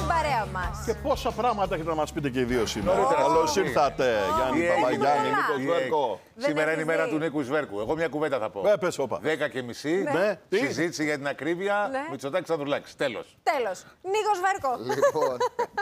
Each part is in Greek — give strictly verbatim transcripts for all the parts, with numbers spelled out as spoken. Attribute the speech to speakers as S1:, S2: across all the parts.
S1: στην παρέα μας.
S2: Και πόσα πράγματα έχετε να μας πείτε και οι δύο σήμερα. Καλώς ήρθατε, Γιάννη Παπαγιάννη, Νίκο Σβέρκο.
S3: Σήμερα είναι η μέρα του Νίκου Σβέρκου. Εγώ μια κουβέντα θα πω.
S2: Ε, πες, όπα.
S3: Δέκα και μισή, συζήτηση για την ακρίβεια, Μητσοτάκης Ανδρουλάκης. Τέλος.
S1: Τέλος. Νίκο Σβέρκο.
S4: Λοιπόν.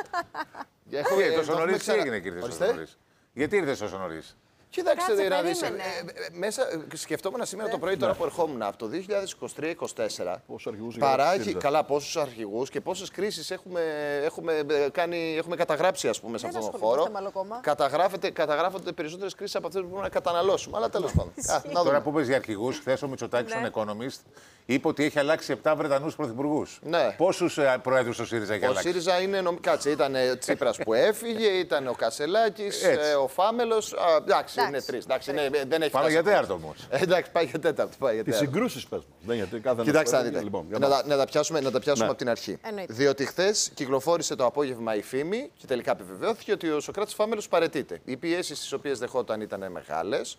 S3: Γιατί τόσο νωρίς, τι έγινε και ήρθες τόσο νωρίς. Γιατί ήρθες τόσο νωρίς.
S4: Κοιτάξτε,
S1: Κάτσε,
S4: δηλαδή,
S1: περίμενε.
S4: ε, ε, μέσα, σκεφτόμουν σήμερα το πρωί τώρα που ερχόμουν από το δύο χιλιάδες είκοσι τρία είκοσι τέσσερα.
S2: Πόσους αρχηγούς
S4: παράγει,
S2: ΣΥΡΙΖΑ.
S4: καλά, πόσους αρχηγούς και πόσες κρίσεις έχουμε, έχουμε, κάνει, έχουμε καταγράψει, ας πούμε, σε
S1: Δεν
S4: αυτόν τον
S1: ασχολούμαστε
S4: χώρο.
S1: με άλλο κόμμα.
S4: Καταγράφεται, καταγράφονται περισσότερες κρίσεις από αυτές που μπορούμε να καταναλώσουμε. Αλλά τέλος πάντων. Α, να
S3: Τώρα
S4: δούμε.
S3: που είπες για αρχηγούς, χθες ο Μητσοτάκης,
S1: Ναι.
S3: στον Economist, είπε ότι έχει αλλάξει επτά Βρετανούς πρωθυπουργούς.
S4: Ναι.
S3: Πόσους ε, προέδρους ο ΣΥΡΙΖΑ έχει
S4: Ο
S3: αλλάξει.
S4: ΣΥΡΙΖΑ είναι νομ... Κάτσε, ήταν ο Τσίπρας που έφυγε, ήταν ο Κασελάκης,
S3: Έτσι.
S4: ε, ο Φάμελος. Α, εντάξει,
S1: Εντάξει.
S4: είναι τρεις. Εντάξει, είναι, δεν έχει
S3: Πάμε
S4: φτάσει
S3: για
S4: ακόμα.
S3: τέταρτο όμως.
S4: Ε, εντάξει, πάει για τέταρτο. Πάει για
S2: Τις
S4: τέταρτο.
S2: συγκρούσεις πες μας. Δεν γιατί κάθε
S4: Κοιτάξτε να
S2: ένας-
S4: δείτε.
S2: Λοιπόν, για
S4: να,
S2: πάμε.
S4: τα, να τα πιάσουμε, να τα πιάσουμε
S2: Ναι.
S4: από την αρχή.
S1: Εννοείται.
S4: Διότι χθε κυκλοφόρησε το απόγευμα η φήμη και τελικά επιβεβαιώθηκε ότι ο Σωκράτης Φάμελος παραιτείται. Οι πιέσεις τις οποίες δεχόταν ήταν μεγάλες.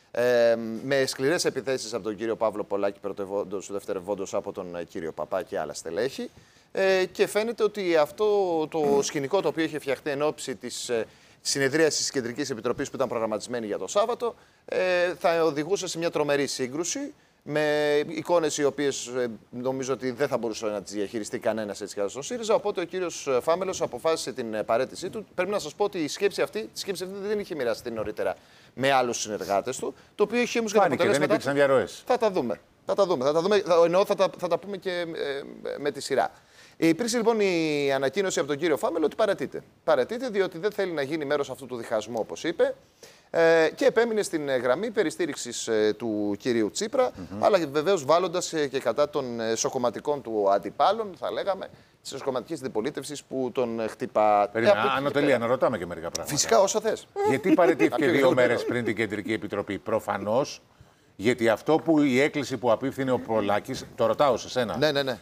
S4: Ε, με σκληρές επιθέσεις από τον κύριο Παύλο Πολάκη, πρωτευόντως, δευτερευόντως από τον κύριο Παπά και άλλα στελέχη. Ε, και φαίνεται ότι αυτό το σκηνικό το οποίο είχε φτιαχτεί εν ώψη της ε, συνεδρίασης της Κεντρικής Επιτροπής που ήταν προγραμματισμένη για το Σάββατο ε, θα οδηγούσε σε μια τρομερή σύγκρουση με εικόνες οι οποίες ε, νομίζω ότι δεν θα μπορούσε να τις διαχειριστεί κανένας έτσι κι στον ΣΥΡΙΖΑ. Οπότε ο κύριος Φάμελος αποφάσισε την ε, παραίτησή του. Πρέπει να σας πω ότι η σκέψη αυτή, η σκέψη αυτή δεν είχε μοιραστεί νωρίτερα με άλλους συνεργάτες του, το οποίο είχε όμως κατά
S3: Φάνηκε, δεν
S4: αποτέλεσμα.
S3: υπήρξαν διαρροές.
S4: Θα τα δούμε. Θα τα δούμε. Θα τα δούμε. Θα, εννοώ θα τα, θα τα πούμε και ε, με τη σειρά. Υπήρξε λοιπόν η ανακοίνωση από τον κύριο Φάμελο ότι παραιτείται. Παραιτείται διότι δεν θέλει να γίνει μέρος αυτού του διχασμού, όπως είπε. Ε, και επέμεινε στην ε, γραμμή περιστήριξης ε, του κυρίου Τσίπρα, mm-hmm. αλλά βεβαίως βάλλοντας ε, και κατά των ε, σοκομματικών του αντιπάλων, θα λέγαμε, της σοκομματικής αντιπολίτευσης που τον ε, χτυπά.
S3: Περίμενα,
S4: Ε, από εκεί και
S3: Ανωτελεία,
S4: πέρα.
S3: να ρωτάμε και μερικά πράγματα.
S4: Φυσικά, όσο θες.
S3: Γιατί παραιτήθηκε
S4: Κάποιο
S3: δύο
S4: λιγότερο.
S3: μέρες πριν την Κεντρική Επιτροπή. Προφανώς, γιατί αυτό που η έκκληση που απίφθινε ο Πολάκης, το ρωτάω σε σένα,
S4: Ναι, ναι, ναι.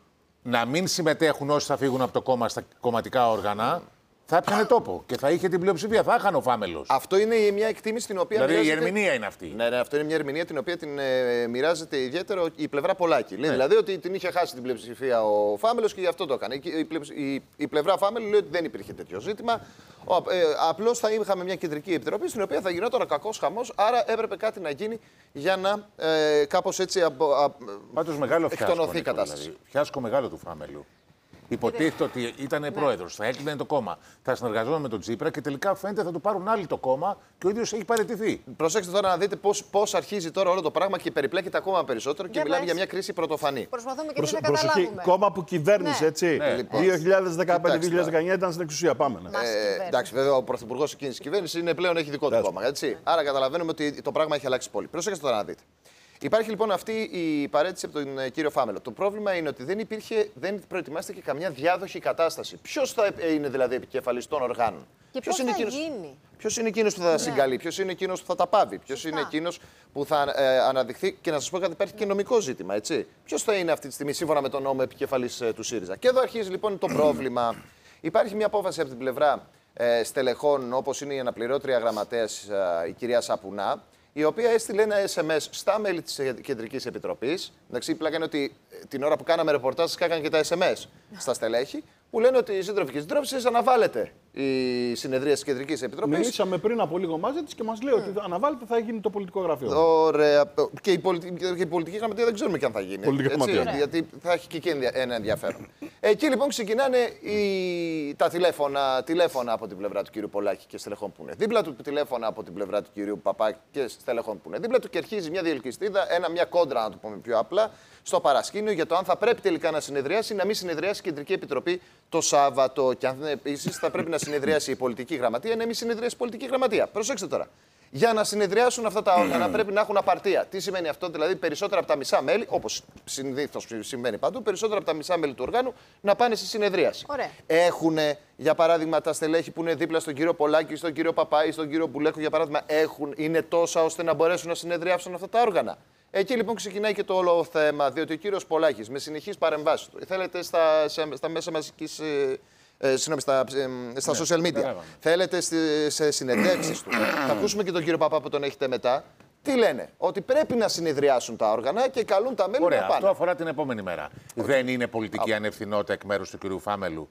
S3: να μην συμμετέχουν όσοι θα φύγουν από το κόμμα στα κομματικά όργανα, θα έπιανε τόπο και θα είχε την πλειοψηφία. Θα έχανε ο Φάμελος.
S4: Αυτό είναι μια εκτίμηση την οποία.
S3: Δηλαδή η
S4: μοιράζεται-
S3: ερμηνεία είναι αυτή.
S4: Ναι, ναι, αυτό είναι μια ερμηνεία την οποία την ε, μοιράζεται ιδιαίτερα η πλευρά Πολάκη. Λέει δηλαδή ότι την είχε χάσει την πλειοψηφία ο Φάμελος και γι' αυτό το έκανε. Η, η, πλευσ- η, η πλευρά Φάμελου λέει ότι δεν υπήρχε τέτοιο ζήτημα. Ε, Απλώς θα είχαμε μια κεντρική επιτροπή στην οποία θα γινόταν κακός χαμός. Άρα έπρεπε κάτι να γίνει για να ε, κάπως έτσι απο, α,
S3: Πάντως μεγάλο φιάσκο.
S4: εκτονωθεί η
S3: Νίκο,
S4: κατάσταση.
S3: Δηλαδή. Φιάσκο μεγάλο του Φάμελου. Υποτίθεται ότι ήταν
S4: Ναι.
S3: πρόεδρος, θα έκλεινε το κόμμα, θα συνεργαζόταν με τον Τσίπρα και τελικά φαίνεται θα του πάρουν άλλοι το κόμμα και ο ίδιος έχει παραιτηθεί.
S4: Προσέξτε τώρα να δείτε πώς, πώς αρχίζει τώρα όλο το πράγμα και περιπλέκεται ακόμα περισσότερο και
S1: Για
S4: μιλάμε
S1: πες.
S4: για μια κρίση πρωτοφανή.
S1: Προσπαθούμε και
S2: Προσ-
S1: εμείς να
S2: Προσοχή,
S1: καταλάβουμε.
S2: κόμμα που κυβέρνησε,
S1: Ναι.
S2: έτσι.
S3: Ναι.
S4: Λοιπόν.
S2: δύο χιλιάδες δεκαπέντε δύο χιλιάδες δεκαεννιά ήταν στην εξουσία. Πάμε. Ναι.
S1: Μας
S4: Ε,
S1: κυβέρνηση.
S4: εντάξει, βέβαια ο πρωθυπουργό εκείνη τη κυβέρνηση είναι πλέον έχει δικό του
S2: Έτσι.
S4: κόμμα. Έτσι. Άρα καταλαβαίνουμε ότι το πράγμα έχει αλλάξει πολύ. Προσέξτε τώρα να δείτε. Υπάρχει λοιπόν αυτή η παρέτηση από τον ε, κύριο Φάμελο. Το πρόβλημα είναι ότι δεν, υπήρχε, δεν προετοιμάστηκε καμιά διάδοχη κατάσταση. Ποιο θα ε, είναι δηλαδή επικεφαλής των οργάνων.
S1: Και
S4: Ποιος
S1: πώς
S4: είναι
S1: θα
S4: εκείνος-
S1: γίνει.
S4: Ποιος είναι εκείνος που θα τα συγκαλεί, ποιος είναι εκείνος που θα τα πάβει, ποιος είναι εκείνος που θα ε, αναδειχθεί και να σας πω κάτι, υπάρχει και νομικό ζήτημα, έτσι. Ποιος θα είναι αυτή τη στιγμή σύμφωνα με τον νόμο επικεφαλής ε, του ΣΥΡΙΖΑ. Και εδώ αρχίζει λοιπόν το πρόβλημα. Υπάρχει μια απόφαση από την πλευρά ε, στελεχών, όπως είναι η αναπληρώτρια γραμματέας ε, η κυρία Σαπουνά, η οποία έστειλε ένα ες εμ ες στα μέλη της Κεντρικής Επιτροπής. Εντάξει, η πλάκα είναι ότι ε, την ώρα που κάναμε ρεπορτάζ, σκάγανε και τα ες εμ ες στα στελέχη, που λένε ότι οι σύντροφοι και συντρόφισσες αναβάλλεται η συνεδρία της Κεντρικής Επιτροπής.
S2: Μιλήσαμε πριν από λίγο μαζί τη και μα λέει ότι αναβάλλεται θα γίνει το πολιτικό γραφείο.
S4: Ωραία. Και η, πολιτική, και η πολιτική γραμματεία δεν ξέρουμε και αν θα γίνει.
S2: Πολιτική γραμματεία.
S4: Γιατί θα έχει και εκεί ενδια- ένα ενδιαφέρον. Εκεί λοιπόν ξεκινάνε οι, τα τηλέφωνα, τηλέφωνα από την πλευρά του κύριου Πολάκη και στελεχών που είναι δίπλα του, τηλέφωνα από την πλευρά του κυρίου Παπά και στελεχών που είναι δίπλα του και αρχίζει μια διελκυστίδα, ένα, μια κόντρα, να το πούμε πιο απλά, στο παρασκήνιο για το αν θα πρέπει τελικά να συνεδριάσει ή να μην συνεδριάσει η Κεντρική Επιτροπή το Σάββατο. Και αν επίση θα πρέπει να συνεδριάσει η πολιτική γραμματεία ή να μην συνεδριάσει η πολιτική γραμματεία. Προσέξτε τώρα. Για να συνεδριάσουν αυτά τα όργανα πρέπει να έχουν απαρτία. Τι σημαίνει αυτό, δηλαδή περισσότερα από τα μισά μέλη, όπως συνήθως συμβαίνει παντού, περισσότερα από τα μισά μέλη του οργάνου να πάνε στη συνεδρίαση.
S1: Ωραία.
S4: Έχουν, για παράδειγμα, τα στελέχη που είναι δίπλα στον κύριο Πολάκη, στον κύριο Παπά ή στον κύριο Μπουλέκο, για παράδειγμα, έχουν, είναι τόσα ώστε να μπορέσουν να συνεδριάσουν αυτά τα όργανα. Εκεί λοιπόν ξεκινάει και το όλο θέμα, διότι ο κύριος Πολάκης με συνεχείς παρεμβάσεις του, θέλετε στα, σε, στα μέσα μαζικής. Ε, Ε, συγγνώμη, στα, ε, στα social media.
S3: Ναι,
S4: Θέλετε στη, σε συνεντεύξεις του. Θα ακούσουμε και τον κύριο Παπά που τον έχετε μετά. Τι λένε, ότι πρέπει να συνεδριάσουν τα όργανα και καλούν τα μέλη
S3: Ωραία,
S4: να πάνε.
S3: αυτό αφορά την επόμενη μέρα. Δεν είναι πολιτική ανευθυνότητα εκ μέρους του κ. Φάμελου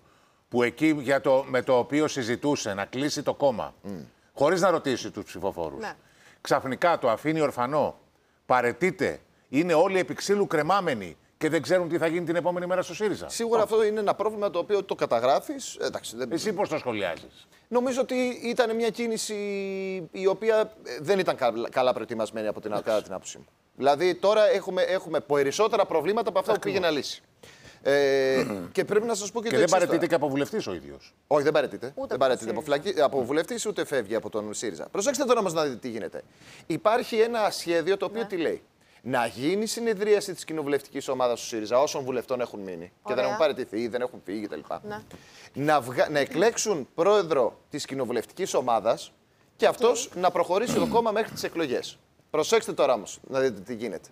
S3: που εκεί για το, με το οποίο συζητούσε να κλείσει το κόμμα, mm. χωρίς να ρωτήσει τους ψηφοφόρους, ναι. ξαφνικά το αφήνει ορφανό, παραιτείται, είναι όλοι επί ξύλου κρεμάμενοι και δεν ξέρουν τι θα γίνει την επόμενη μέρα στο ΣΥΡΙΖΑ.
S4: Σίγουρα αυτό είναι ένα πρόβλημα το οποίο το καταγράφεις. Δεν...
S3: Εσύ πώς το σχολιάζεις?
S4: Νομίζω ότι ήταν μια κίνηση η οποία δεν ήταν καλά προετοιμασμένη από την, κατά την άποψή μου. Δηλαδή τώρα έχουμε, έχουμε περισσότερα προβλήματα από αυτά που πήγε να λύσει. Ε, και πρέπει να σας πω και,
S3: και
S4: το
S3: δεν παραιτείται
S4: τώρα.
S3: και από βουλευτής ο ίδιος.
S4: Όχι, δεν παραιτείται. Δεν παραιτείται από, φυλακή, από βουλευτής ούτε φεύγει από τον ΣΥΡΙΖΑ. Προσέξτε τώρα όμως να δείτε τι γίνεται. Υπάρχει ένα σχέδιο το οποίο ναι. τι λέει. Να γίνει συνεδρίαση της κοινοβουλευτικής ομάδας του ΣΥΡΙΖΑ όσων βουλευτών έχουν μείνει. Ωραία. Και δεν έχουν παραιτηθεί, δεν έχουν φύγει κτλ. Ναι. Να, βγα... να εκλέξουν πρόεδρο της κοινοβουλευτικής ομάδας και αυτός okay. να προχωρήσει το κόμμα μέχρι τις εκλογές. Προσέξτε τώρα όμως να δείτε τι γίνεται.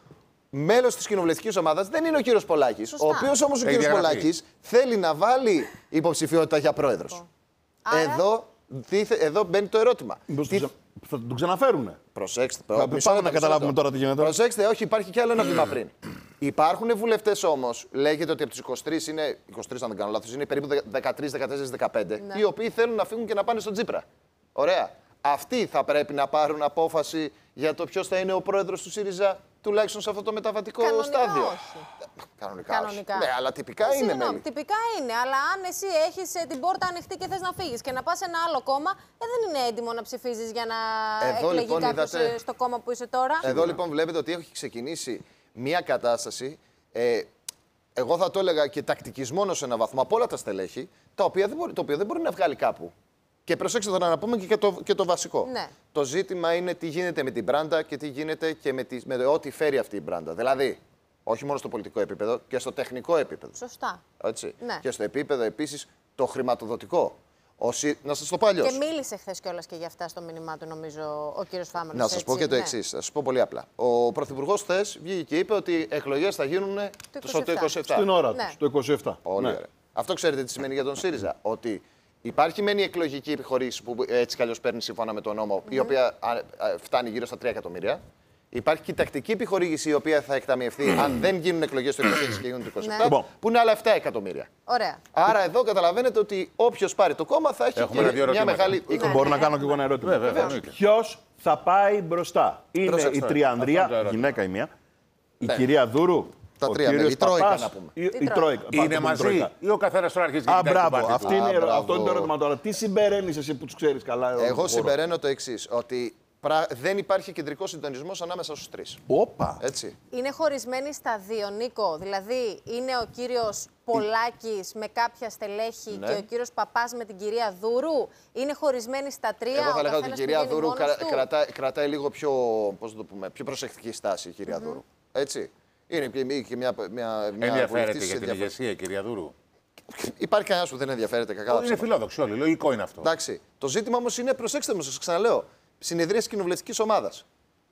S4: Μέλος της κοινοβουλευτικής ομάδας δεν είναι ο κύριος Πολάκης. Σωστά. Ο οποίος όμως ο κύριος Πολάκης θέλει να βάλει υποψηφιότητα για πρόεδρος. Άρα... Εδώ, δίθε... Εδώ μπαίνει το ερώτημα.
S2: Τι... Θα τον ξαναφέρουνε.
S4: Προσέξτε.
S2: Θα πάμε να καταλάβουμε τώρα τι γίνεται.
S4: Προσέξτε, όχι, υπάρχει κι άλλο ένα βήμα πριν. Υπάρχουν βουλευτές όμως, λέγεται ότι από τους είκοσι τρεις είναι, είκοσι τρεις αν δεν κάνω λάθος, είναι περίπου δεκατρείς, δεκατέσσερα, δεκαπέντε, ναι. οι οποίοι θέλουν να φύγουν και να πάνε στον Τσίπρα. Ωραία. Αυτοί θα πρέπει να πάρουν απόφαση για το ποιος θα είναι ο πρόεδρος του ΣΥΡΙΖΑ, τουλάχιστον σε αυτό το μεταβατικό
S1: Κανονικά
S4: στάδιο.
S1: Όχι.
S4: Κανονικά,
S1: Κανονικά.
S4: Όχι. Ναι, αλλά τυπικά είναι μέλη.
S1: Τυπικά είναι, αλλά αν εσύ έχεις την πόρτα ανοιχτή και θες να φύγεις και να πας σε ένα άλλο κόμμα, ε, δεν είναι έντιμο να ψηφίζεις για να
S4: Εδώ,
S1: εκλεγεί
S4: λοιπόν,
S1: κάποιος
S4: είδατε...
S1: στο κόμμα που είσαι τώρα.
S4: Εδώ λοιπόν βλέπετε ότι έχει ξεκινήσει μια κατάσταση. Ε, εγώ θα το έλεγα και τακτικισμένο σε έναν βαθμό από όλα τα στελέχη, τα οποία δεν μπορεί, το οποίο δεν μπορεί να βγάλει κάπου. Και προσέξτε τώρα να πούμε και το, και το βασικό. Ναι. Το ζήτημα είναι τι γίνεται με την μπράντα και τι γίνεται και με, τη, με ό,τι φέρει αυτή η μπράντα. Δηλαδή, όχι μόνο στο πολιτικό επίπεδο και στο τεχνικό επίπεδο.
S1: Σωστά.
S4: Έτσι.
S1: Ναι.
S4: Και στο επίπεδο επίσης το χρηματοδοτικό. Όσοι, να σας το πω αλλιώς.
S1: Και μίλησε χθες κιόλας και για αυτά στο μήνυμά του, νομίζω, ο κύριος Φάμελος.
S4: Να σας πω και το
S1: ναι.
S4: εξής. Θα σας πω πολύ απλά. Ο Πρωθυπουργός χθες βγήκε και είπε ότι εκλογές θα γίνουν το είκοσι επτά.
S2: Στην ώρα
S1: ναι.
S2: του, το είκοσι επτά.
S4: Πολύ
S2: ναι.
S4: ωραία. Αυτό ξέρετε τι σημαίνει για τον ΣΥΡΙΖΑ. Ότι υπάρχει μεν η εκλογική επιχορήγηση που έτσι κι αλλιώς παίρνει σύμφωνα με τον νόμο, mm-hmm. η οποία φτάνει γύρω στα τρία εκατομμύρια. Υπάρχει και η τακτική επιχορήγηση η οποία θα εκταμιευθεί αν δεν γίνουν εκλογές το είκοσι έξι και γίνουν το είκοσι επτά, ναι. που είναι άλλα επτά εκατομμύρια.
S1: Ωραία.
S4: Άρα εδώ καταλαβαίνετε ότι όποιος πάρει το κόμμα θα έχει
S3: Έχουμε
S4: και μια μεγάλη.
S1: Ναι.
S2: Μπορώ να κάνω και εγώ ένα ερώτημα. Ποιος θα πάει μπροστά? Είναι Προσέξτε. η Τριανδρία, γυναίκα η μία, η ναι. κυρία Δούρου.
S4: Τα τρία μέλη. Η Τρόικα να πούμε.
S2: Η, η Τρόικα.
S3: Είναι μαζί ή ο καθένας τώρα αρχίζει
S2: Α, μπράβο. Αυτό είναι το ερώτημα τώρα. Τι συμπεραίνεις εσύ που τους ξέρεις καλά?
S4: Εγώ συμπεραίνω το εξής. Ότι δεν υπάρχει κεντρικό συντονισμός ανάμεσα στους τρεις.
S2: Όπα.
S4: Έτσι.
S1: Είναι χωρισμένοι στα δύο, Νίκο. Δηλαδή, είναι ο κύριος Πολάκης με κάποια στελέχη ναι. και ο κύριος Παπάς με την κυρία Δούρου. Είναι χωρισμένοι στα τρία.
S4: Εγώ θα λέγα ότι η κυρία Δούρου κρα, κρατά, κρατάει λίγο πιο, πώς το πούμε, πιο προσεκτική στάση η κυρία mm-hmm. Δούρου. Έτσι. Είναι και μια. μια, μια
S3: ενδιαφέρεται για την ηγεσία, η κυρία Δούρου.
S4: Υπάρχει κανένα που δεν ενδιαφέρεται κακά.
S3: Είναι φιλόδοξο όλοι. Λογικό είναι αυτό.
S4: Εντάξει. Το ζήτημα όμως είναι, προσέξτε μου, σας ξαναλέω. Συνεδρίαση κοινοβουλευτικής ομάδας.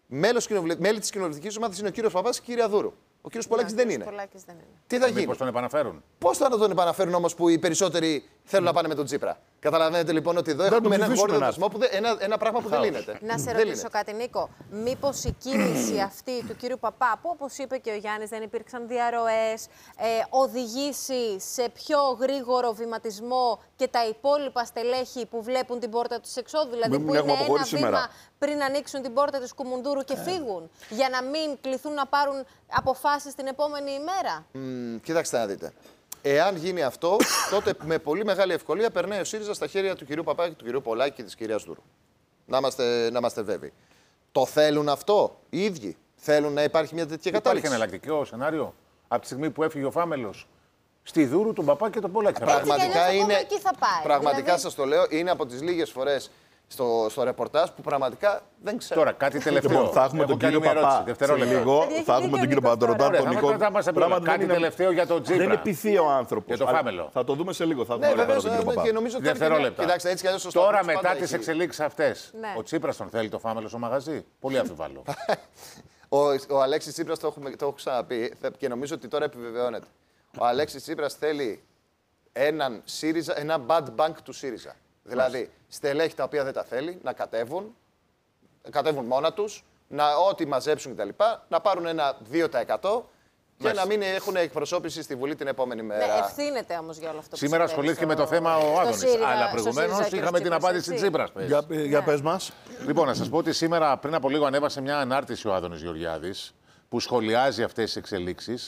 S4: Μέλη της κοινοβουλευτικής ομάδας είναι ο κύριος Παπάς και η κυρία Δούρου. Ο κύριος Πολάκης ναι, δεν, είναι.
S1: δεν είναι.
S4: Τι θα γίνει?
S3: Πώς τον επαναφέρουν?
S4: Πώς θα τον επαναφέρουν όμως που οι περισσότεροι θέλουν mm. να πάνε με τον Τσίπρα? Καταλαβαίνετε λοιπόν ότι εδώ έχουμε έναν γόρδιο δεσμό, ένα, ένα πράγμα που δεν λύνεται.
S1: Να σε ρωτήσω κάτι, Νίκο. Μήπως η κίνηση αυτή του κύριου Παπά, που όπως είπε και ο Γιάννης, δεν υπήρξαν διαρροές, ε, οδηγήσει σε πιο γρήγορο βηματισμό και τα υπόλοιπα στελέχη που βλέπουν την πόρτα του εξόδου, δηλαδή
S2: μην
S1: που είναι ένα
S2: σήμερα.
S1: βήμα πριν ανοίξουν την πόρτα της Κουμουντούρου και φύγουν, για να μην κληθούν να πάρουν αποφάσεις την επόμενη ημέρα.
S4: Mm, κοιτάξτε να δείτε. Εάν γίνει αυτό, τότε με πολύ μεγάλη ευκολία περνάει ο ΣΥΡΙΖΑ στα χέρια του κυρίου Παπάκη, του κυρίου Πολάκη και της κυρίας Δούρου. Να είμαστε, να είμαστε βέβαιοι. Το θέλουν αυτό οι ίδιοι? Θέλουν να υπάρχει μια τέτοια κατάληξη?
S3: Υπάρχει εναλλακτικό σενάριο από τη στιγμή που έφυγε ο Φάμελος στη Δούρου, τον Παπά και τον Πολάκη?
S4: Πραγματικά είναι.
S1: Εκεί θα πάει.
S4: Πραγματικά
S1: δηλαδή...
S4: σας το λέω, είναι από τις λίγες φορές στο, στο ρεπορτάζ που πραγματικά δεν ξέρω.
S3: Τώρα κάτι τελευταίο.
S2: Λοιπόν, θα έχουμε τον κύριο Παπά. Λίγο, θα έχουμε τον κύριο Παπά. Το ρωτάω τον Νικό.
S3: Κάτι τελευταίο για τον Τσίπρα.
S2: Δεν είναι πυθία ο άνθρωπος.
S3: Για το Φάμελο.
S2: Θα το δούμε σε λίγο. Θα
S4: ναι,
S2: δούμε
S4: βεβαίως,
S2: τον κύριο Παπά.
S4: Και νομίζω ότι
S3: δευτερόλεπτα.
S4: Κοιτάξτε, έτσι κι αλλιώς
S3: τώρα μετά τις εξελίξεις αυτές,
S1: ναι.
S3: ο Τσίπρας τον θέλει το Φάμελο στο μαγαζί? Πολύ αμφιβάλλω.
S4: ο, ο Αλέξης Τσίπρας, το, έχουμε, το έχω ξαναπεί και νομίζω ότι τώρα επιβεβαιώνεται. Ο Αλέξης Τσίπρας θέλει έναν ΣΥΡΙΖΑ, ένα bad bank του ΣΥΡΙΖΑ. Δηλαδή, στελέχη τα οποία δεν τα θέλει να κατέβουν, κατέβουν μόνα τους, να ό,τι μαζέψουν κτλ. Να πάρουν ένα δύο τοις εκατό Και Μες. να μην έχουν εκπροσώπηση στη Βουλή την επόμενη μέρα.
S1: Ναι, ευθύνεται όμως για όλο αυτό που
S3: Σήμερα ασχολήθηκε με το θέμα ο Άδωνης. Αλλά προηγουμένως είχαμε την απάντηση Τσίπρας.
S2: Για, για
S1: ναι.
S2: πες μας.
S3: Λοιπόν, να σας πω ότι σήμερα πριν από λίγο ανέβασε μια ανάρτηση ο Άδωνης Γεωργιάδης που σχολιάζει αυτές τις εξελίξεις.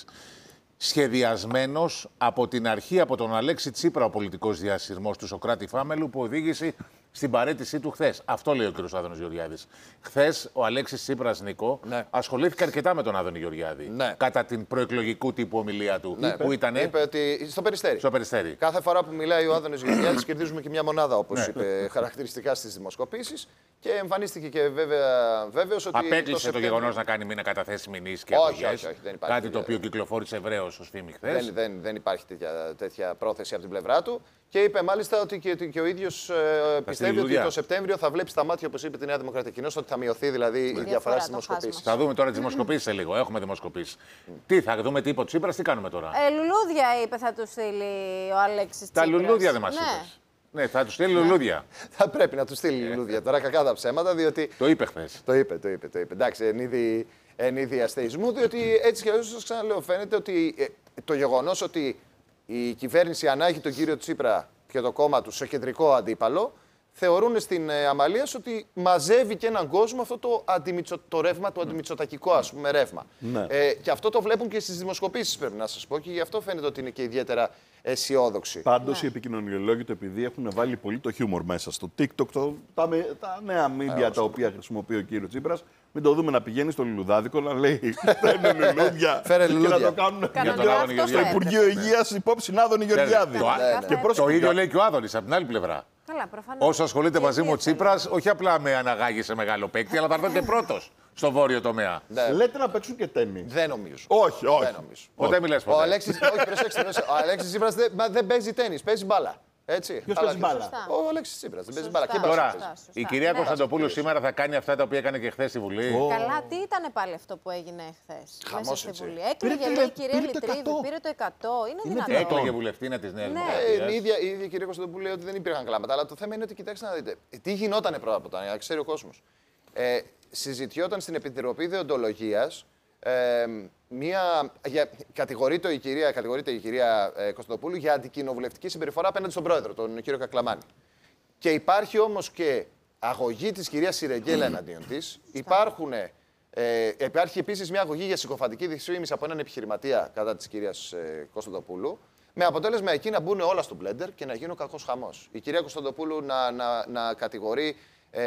S3: Σχεδιασμένος από την αρχή από τον Αλέξη Τσίπρα ο πολιτικός διασυρμός του Σωκράτη Φάμελου που οδήγησε στην παραίτησή του χθες. Αυτό λέει ο κ. Άδωνης Γεωργιάδης. Χθες ο Αλέξης Τσίπρας, Νίκο, ναι. ασχολήθηκε αρκετά με τον Άδωνη Γεωργιάδη. Ναι. Κατά την προεκλογικού τύπου ομιλία του.
S4: Ναι.
S3: Που ήτανε...
S4: Είπε ότι. Στο Περιστέρι.
S3: Στο Περιστέρι.
S4: Κάθε φορά που μιλάει ο Άδωνης Γεωργιάδης κερδίζουμε και μια μονάδα, όπως είπε χαρακτηριστικά στις δημοσκοπήσεις. Και εμφανίστηκε και βέβαια βέβαιος ότι.
S3: Απέκλεισε το, το γεγονός να κάνει μη να καταθέσει μηνύσεις και απογές. Κάτι το οποίο κυκλοφόρησε ευρέως ως φήμη χθες.
S4: Δεν, δεν, δεν υπάρχει τέτοια, τέτοια πρόθεση από την πλευρά του. Και είπε μάλιστα ότι και, και ο ίδιος ε, πιστεύει ότι το Σεπτέμβριο θα βλέπει στα μάτια, όπως είπε, τη Νέα Δημοκρατία. Κοινώς ότι θα μειωθεί δηλαδή η διαφορά στις δημοσκοπήσεις.
S3: Θα δούμε τώρα τις δημοσκοπήσεις σε λίγο. Έχουμε δημοσκοπήσεις. Mm. Τι θα δούμε, τι είπε ο Τσίπρας, τι κάνουμε τώρα.
S1: Ε, λουλούδια είπε θα του στείλει ο Αλέξης Τσίπρας.
S3: Τα λουλούδια δεν μας ναι. είπες. Ναι, θα του στείλει λουλούδια.
S4: Θα πρέπει να του στείλει λουλούδια. Τώρα κακά τα ψέματα, διότι.
S3: Το είπε χθες.
S4: Το είπε, το είπε. Το είπε. Εντάξει, εν είδη, εν είδη αστεϊσμού, διότι έτσι κι αλλιώς σας ξαναλέω, φαίνεται ότι ε, το γεγονός ότι η κυβέρνηση ανάγει τον κύριο Τσίπρα και το κόμμα του σε κεντρικό αντίπαλο, θεωρούν στην ε, Αμαλίας ότι μαζεύει και έναν κόσμο αυτό το, αντιμητσο, το ρεύμα, το αντιμητσοτακικό ας πούμε ρεύμα. Ναι. Ε, και αυτό το βλέπουν και στις δημοσκοπήσεις, πρέπει να σας πω, και γι' αυτό φαίνεται ότι είναι και ιδιαίτερα αισιόδοξοι.
S2: Πάντως
S1: ναι.
S2: οι επικοινωνιολόγοι το επειδή έχουν βάλει πολύ το χιούμορ μέσα στο TikTok, το, τα, τα νέα media τα οποία χρησιμοποιεί ο κύριος Τσίπρας, μην το δούμε να πηγαίνει στο λουλουδάδικο να λέει φέρνε λουλούδια
S4: και
S2: να το κάνουν στο Υπουργείο Υγείας υπόψη Άδωνη Γεωργιάδη.
S3: Το ίδιο λέει και ο Άδωνης από την άλλη πλευρά.
S1: Καλά, προφανώς.
S3: Όσο ασχολείται μαζί μου ο Τσίπρας, όχι απλά με αναγάγει σε μεγάλο παίκτη, αλλά θα έρθω και πρώτος στο βόρειο τομέα.
S2: Ναι. Λέτε να παίξουν και τέννις.
S4: Δεν νομίζω.
S2: Όχι, όχι.
S4: Δεν νομίζω.
S3: Ποτέ μιλάς ποτέ.
S4: Ο Αλέξης, όχι, προσέξτε, ο Αλέξης Τσίπρας δεν, δεν παίζει τέννις, παίζει μπάλα. Έτσι.
S2: Ποιος παίζει μπάλα?
S4: Ο Αλέξης Τσίπρας δεν παίζει μπάλα.
S3: Τώρα, η κυρία ναι. Κωνσταντοπούλου σήμερα θα κάνει αυτά τα οποία έκανε και χθες στη Βουλή.
S1: Oh. Καλά, τι ήταν πάλι αυτό που έγινε χθες μέσα στη Βουλή. Έκλαιγε, λέει η κυρία Λιτρίδη, πήρε το εκατό. Είναι δυνατόν.
S3: Έκλαιγε βουλευτήνα της Νέας Δημοκρατίας.
S4: Η ίδια η κυρία Κωνσταντοπούλου λέει ότι δεν υπήρχαν κλάματα. Αλλά το θέμα είναι ότι κοιτάξτε να δείτε. Τι γινότανε πρώτα από τα, ξέρει ο κόσμος. Ε, συζητιόταν στην Επιτροπή Δεοντολογίας. Ε, μια, για, κατηγορείται, η κυρία, κατηγορείται η κυρία ε, Κωνσταντοπούλου για αντικοινοβουλευτική συμπεριφορά απέναντι στον πρόεδρο, τον κύριο Κακλαμάνη. Και υπάρχει όμως και αγωγή της κυρίας Σιρεγγέλα εναντίον της. Υπάρχουν, ε, υπάρχει επίσης μια αγωγή για συκοφαντική δυσφήμιση από έναν επιχειρηματία κατά της κυρίας ε, Κωνσταντοπούλου. Με αποτέλεσμα εκεί να μπουν όλα στο μπλέντερ και να γίνει ο κακός χαμός. Η κυρία Κωνσταντοπούλου να, να, να κατηγορεί